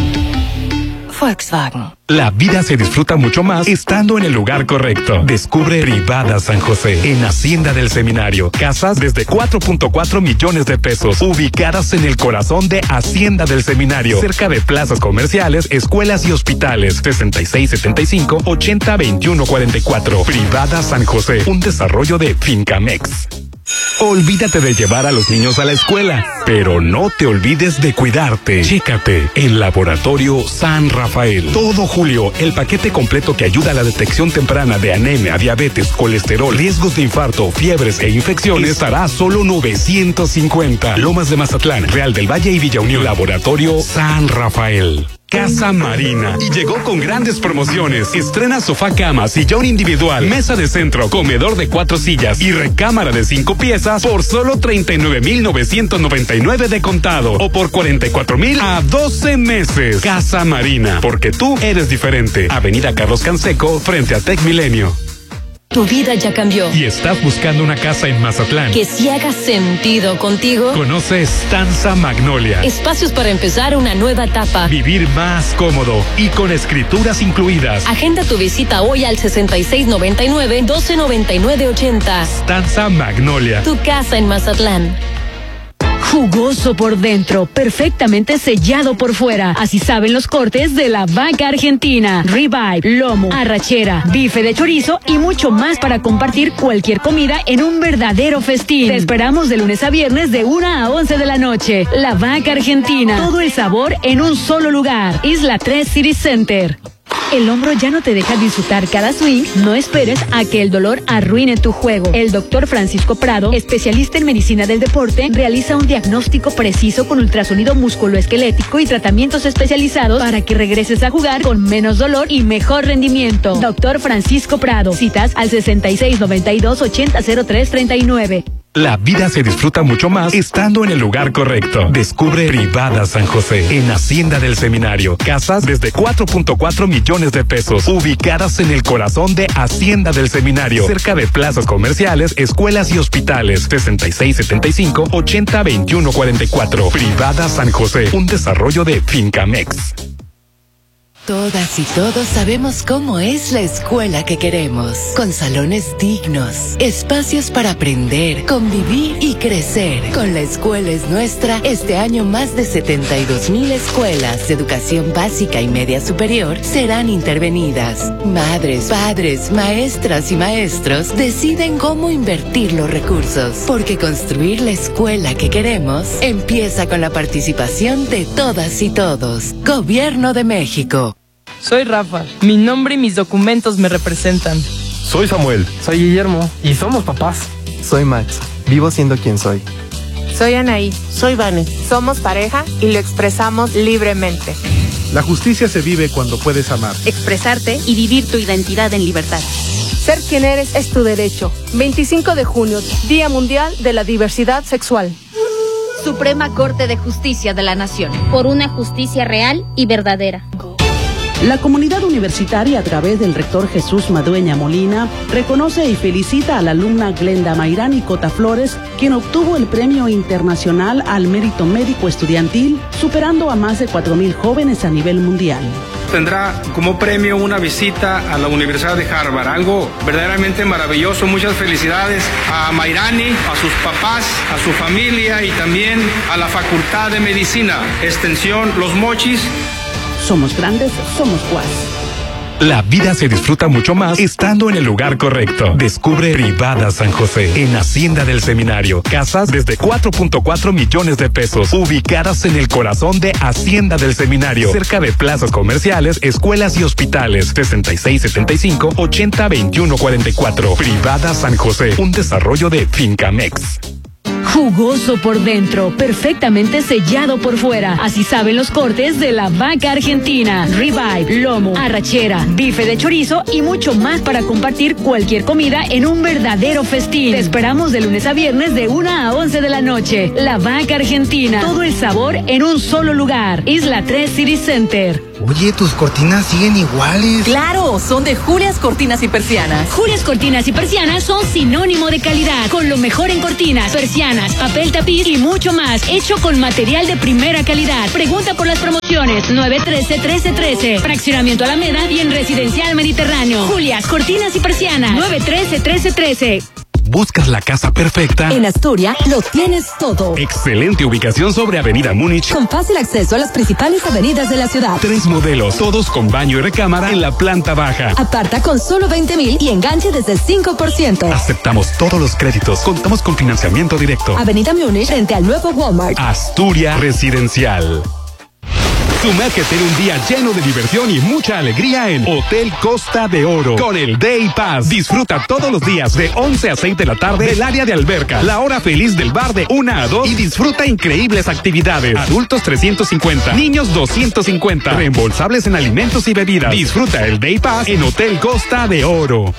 Volkswagen. La vida se disfruta mucho más estando en el lugar correcto. Descubre Privada San José en Hacienda del Seminario. Casas desde cuatro punto cuatro millones de pesos, ubicadas en el corazón de Hacienda del Seminario, cerca de plazas comerciales, escuelas y hospitales. sesenta y seis setenta y cinco ochenta veintiuno cuarenta y cuatro. Privada San José, un desarrollo de Fincamex. Olvídate de llevar a los niños a la escuela, pero no te olvides de cuidarte. Chécate en Laboratorio San Rafael. Todo julio, el paquete completo que ayuda a la detección temprana de anemia, diabetes, colesterol, riesgos de infarto, fiebres e infecciones estará a solo novecientos cincuenta. Lomas de Mazatlán, Real del Valle y Villa Unión. Laboratorio San Rafael. Casa Marina. Y llegó con grandes promociones. Estrena sofá cama, sillón individual, mesa de centro, comedor de cuatro sillas y recámara de cinco piezas por solo treinta y nueve mil novecientos noventa y nueve de contado o por cuarenta y cuatro mil a doce meses. Casa Marina, porque tú eres diferente. Avenida Carlos Canseco, frente a Tec Milenio. Tu vida ya cambió. ¿Y estás buscando una casa en Mazatlán que sí haga sentido contigo? Conoce Stanza Magnolia. Espacios para empezar una nueva etapa. Vivir más cómodo y con escrituras incluidas. Agenda tu visita hoy al sesenta y seis noventa y nueve doce noventa y nueve ochenta. Stanza Magnolia. Tu casa en Mazatlán. Jugoso por dentro, perfectamente sellado por fuera. Así saben los cortes de la vaca argentina. Ribeye, lomo, arrachera, bife de chorizo y mucho más para compartir cualquier comida en un verdadero festín. Te esperamos de lunes a viernes de una a once de la noche. La vaca argentina. Todo el sabor en un solo lugar. Isla tres City Center. ¿El hombro ya no te deja disfrutar cada swing? No esperes a que el dolor arruine tu juego. El doctor Francisco Prado, especialista en medicina del deporte, realiza un diagnóstico preciso con ultrasonido musculoesquelético y tratamientos especializados para que regreses a jugar con menos dolor y mejor rendimiento. Doctor Francisco Prado. Citas al sesenta y seis noventa y dos ochenta cero tres treinta y nueve. La vida se disfruta mucho más estando en el lugar correcto. Descubre Privada San José en Hacienda del Seminario. Casas desde cuatro punto cuatro millones de pesos, ubicadas en el corazón de Hacienda del Seminario, cerca de plazas comerciales, escuelas y hospitales. sesenta y seis setenta y cinco ochenta veintiuno cuarenta y cuatro. Privada San José, un desarrollo de Fincamex. Todas y todos sabemos cómo es la escuela que queremos, con salones dignos, espacios para aprender, convivir y crecer. Con La Escuela es Nuestra, este año más de setenta y dos mil escuelas de educación básica y media superior serán intervenidas. Madres, padres, maestras y maestros deciden cómo invertir los recursos, porque construir la escuela que queremos empieza con la participación de todas y todos. Gobierno de México. Soy Rafa. Mi nombre y mis documentos me representan. Soy Samuel. Soy Guillermo. Y somos papás. Soy Max. Vivo siendo quien soy. Soy Anaí. Soy Vane. Somos pareja y lo expresamos libremente. La justicia se vive cuando puedes amar, expresarte y vivir tu identidad en libertad. Ser quien eres es tu derecho. veinticinco de junio, Día Mundial de la Diversidad Sexual. Suprema Corte de Justicia de la Nación. Por una justicia real y verdadera. La comunidad universitaria, a través del rector Jesús Madueña Molina, reconoce y felicita a la alumna Glenda Mayrani Cota Flores, quien obtuvo el Premio Internacional al Mérito Médico Estudiantil, superando a más de cuatro mil jóvenes a nivel mundial. Tendrá como premio una visita a la Universidad de Harvard, algo verdaderamente maravilloso. Muchas felicidades a Mayrani, a sus papás, a su familia y también a la Facultad de Medicina, Extensión Los Mochis. Somos grandes, somos U A S. La vida se disfruta mucho más estando en el lugar correcto. Descubre Privadas San José en Hacienda del Seminario. Casas desde cuatro punto cuatro millones de pesos, ubicadas en el corazón de Hacienda del Seminario, cerca de plazas comerciales, escuelas y hospitales. sesenta y seis setenta y cinco ochenta veintiuno cuarenta y cuatro. Privadas San José, un desarrollo de Fincamex. Jugoso por dentro, perfectamente sellado por fuera. Así saben los cortes de la vaca argentina. Ribeye, lomo, arrachera, bife de chorizo y mucho más para compartir cualquier comida en un verdadero festín. Te esperamos de lunes a viernes de una a once de la noche. La vaca argentina. Todo el sabor en un solo lugar. Isla tres City Center. Oye, tus cortinas siguen iguales. Claro, son de Julias Cortinas y Persianas. Julias Cortinas y Persianas son sinónimo de calidad, con lo mejor en cortinas, persianas, papel tapiz y mucho más, hecho con material de primera calidad. Pregunta por las promociones nueve uno tres, uno tres uno tres, Fraccionamiento Alameda y en Residencial Mediterráneo. Julias Cortinas y Persianas, nueve uno tres, uno tres uno tres. ¿Buscas la casa perfecta? En Asturias lo tienes todo. Excelente ubicación sobre Avenida Múnich. Con fácil acceso a las principales avenidas de la ciudad. Tres modelos, todos con baño y recámara en la planta baja. Aparta con solo veinte mil y enganche desde el cinco por ciento. Aceptamos todos los créditos. Contamos con financiamiento directo. Avenida Múnich frente al nuevo Walmart. Asturias Residencial. Sumérgete en un día lleno de diversión y mucha alegría en Hotel Costa de Oro con el Day Pass. Disfruta todos los días de once a seis de la tarde del área de alberca, la hora feliz del bar de una a dos y disfruta increíbles actividades. Adultos trescientos cincuenta, niños doscientos cincuenta, reembolsables en alimentos y bebidas. Disfruta el Day Pass en Hotel Costa de Oro.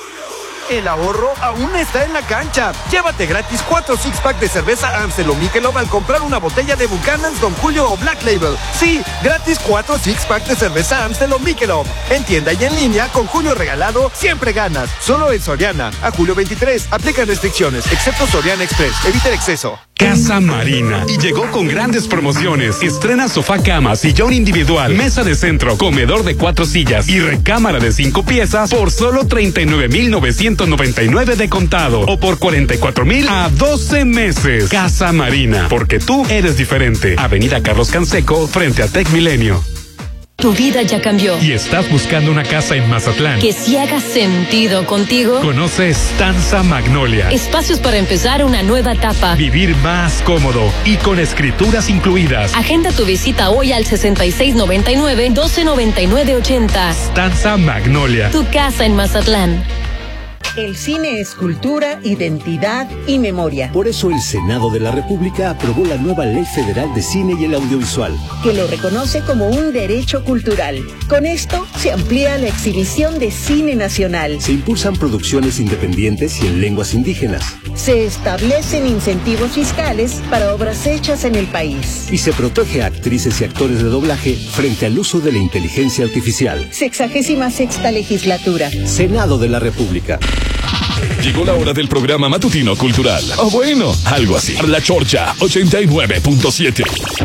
El ahorro aún está en la cancha. Llévate gratis cuatro six pack de cerveza Amstel o Michelob al comprar una botella de Buchanan's, Don Julio o Black Label. Sí, gratis cuatro six pack de cerveza Amstel o Michelob. En tienda y en línea, con Julio regalado, siempre ganas. Solo en Soriana. A julio veintitrés. Aplican restricciones, excepto Soriana Express. Evita el exceso. Casa Marina. Y llegó con grandes promociones. Estrena sofá cama, sillón individual, mesa de centro, comedor de cuatro sillas y recámara de cinco piezas por solo treinta y nueve mil novecientos noventa y nueve de contado o por cuarenta y cuatro mil a doce meses. Casa Marina, porque tú eres diferente. Avenida Carlos Canseco, frente a Tec Milenio. Tu vida ya cambió. ¿Y estás buscando una casa en Mazatlán que sí haga sentido contigo? Conoce Stanza Magnolia. Espacios para empezar una nueva etapa. Vivir más cómodo y con escrituras incluidas. Agenda tu visita hoy al sesenta y seis noventa y nueve, doce noventa y nueve ochenta. Stanza Magnolia. Tu casa en Mazatlán. El cine es cultura, identidad y memoria. Por eso el Senado de la República aprobó la nueva Ley Federal de Cine y el Audiovisual, que lo reconoce como un derecho cultural. Con esto se amplía la exhibición de cine nacional. Se impulsan producciones independientes y en lenguas indígenas. Se establecen incentivos fiscales para obras hechas en el país. Y se protege a actrices y actores de doblaje frente al uso de la inteligencia artificial. Sexagésima sexta legislatura. Senado de la República. Llegó la hora del programa matutino cultural. O bueno, algo así. La Chorcha ochenta y nueve punto siete.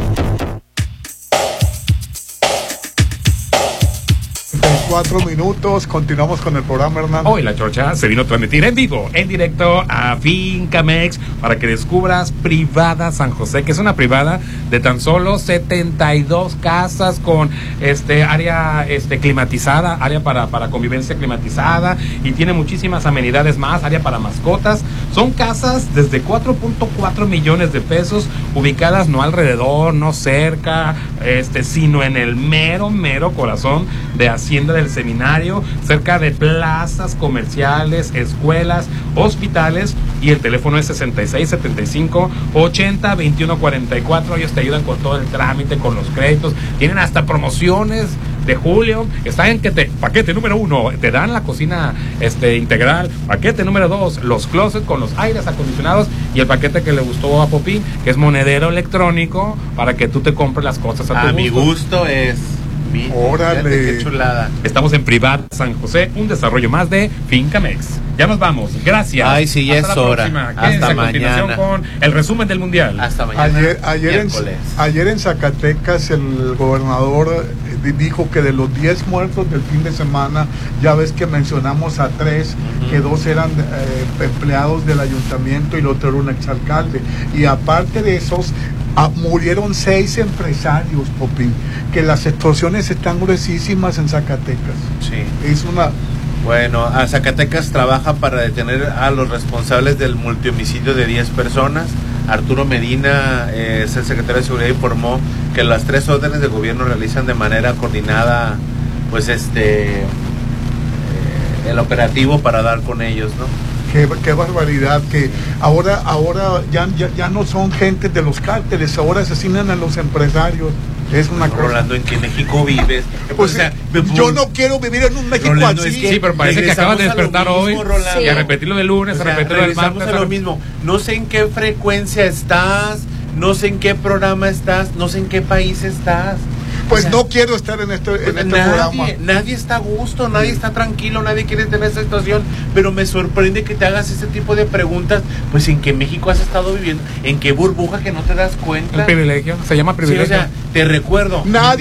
Cuatro minutos, continuamos con el programa, Hernán. Hoy la Chorcha se vino a transmitir en vivo, en directo a Fincamex para que descubras Privada San José, que es una privada de tan solo setenta y dos casas con este área este climatizada, área para, para convivencia climatizada y tiene muchísimas amenidades más, área para mascotas. Son casas desde cuatro punto cuatro millones de pesos, ubicadas no alrededor, no cerca, este, sino en el mero, mero corazón de Hacienda del Seminario, cerca de plazas comerciales, escuelas, hospitales, y el teléfono es sesenta y seis setenta y cinco ochenta veintiuno cuarenta y cuatro. Ellos te ayudan con todo el trámite, con los créditos, tienen hasta promociones de julio. Está en que te, paquete número uno, te dan la cocina este integral, paquete número dos, los closets con los aires acondicionados, y el paquete que le gustó a Popín, que es monedero electrónico para que tú te compres las cosas a tu a gusto. mi gusto es mi, órale, qué chulada. Estamos en Privada San José, un desarrollo más de Fincamex. Ya nos vamos, gracias. Ay, sí, ya hasta es la hora. Próxima. Hasta a mañana con el resumen del mundial. Hasta mañana. Ayer, ayer, en, ayer en Zacatecas el gobernador dijo que de los diez muertos del fin de semana, ya ves que mencionamos a tres, uh-huh. que dos eran eh, empleados del ayuntamiento y el otro era un exalcalde. Y aparte de esos, Ah, murieron seis empresarios, Popín, que las extorsiones están gruesísimas en Zacatecas. Sí. Es una... Bueno, a Zacatecas trabaja para detener a los responsables del multihomicidio de diez personas. Arturo Medina, eh, es el secretario de Seguridad, informó que las tres órdenes de gobierno realizan de manera coordinada, pues este, eh, el operativo para dar con ellos, ¿no? Qué, qué barbaridad, que ahora ahora ya, ya, ya no son gente de los cárteles, ahora asesinan a los empresarios. Es una cosa. Rolando, ¿en qué México vives? Pues, o sea, yo no quiero vivir en un México Rolando, así. Es que sí, pero parece que acabas de despertar hoy mismo, y a repetirlo de lunes, o a sea, repetirlo del martes. a lo mismo. No sé en qué frecuencia estás, no sé en qué programa estás, no sé en qué país estás. Pues o sea, no quiero estar en este, en este nadie, programa. Nadie está a gusto, nadie está tranquilo, nadie quiere tener esa situación, pero me sorprende que te hagas ese tipo de preguntas. Pues en qué México has estado viviendo, en qué burbuja que no te das cuenta. El privilegio, se llama privilegio. Sí, o sea, te recuerdo. Nadie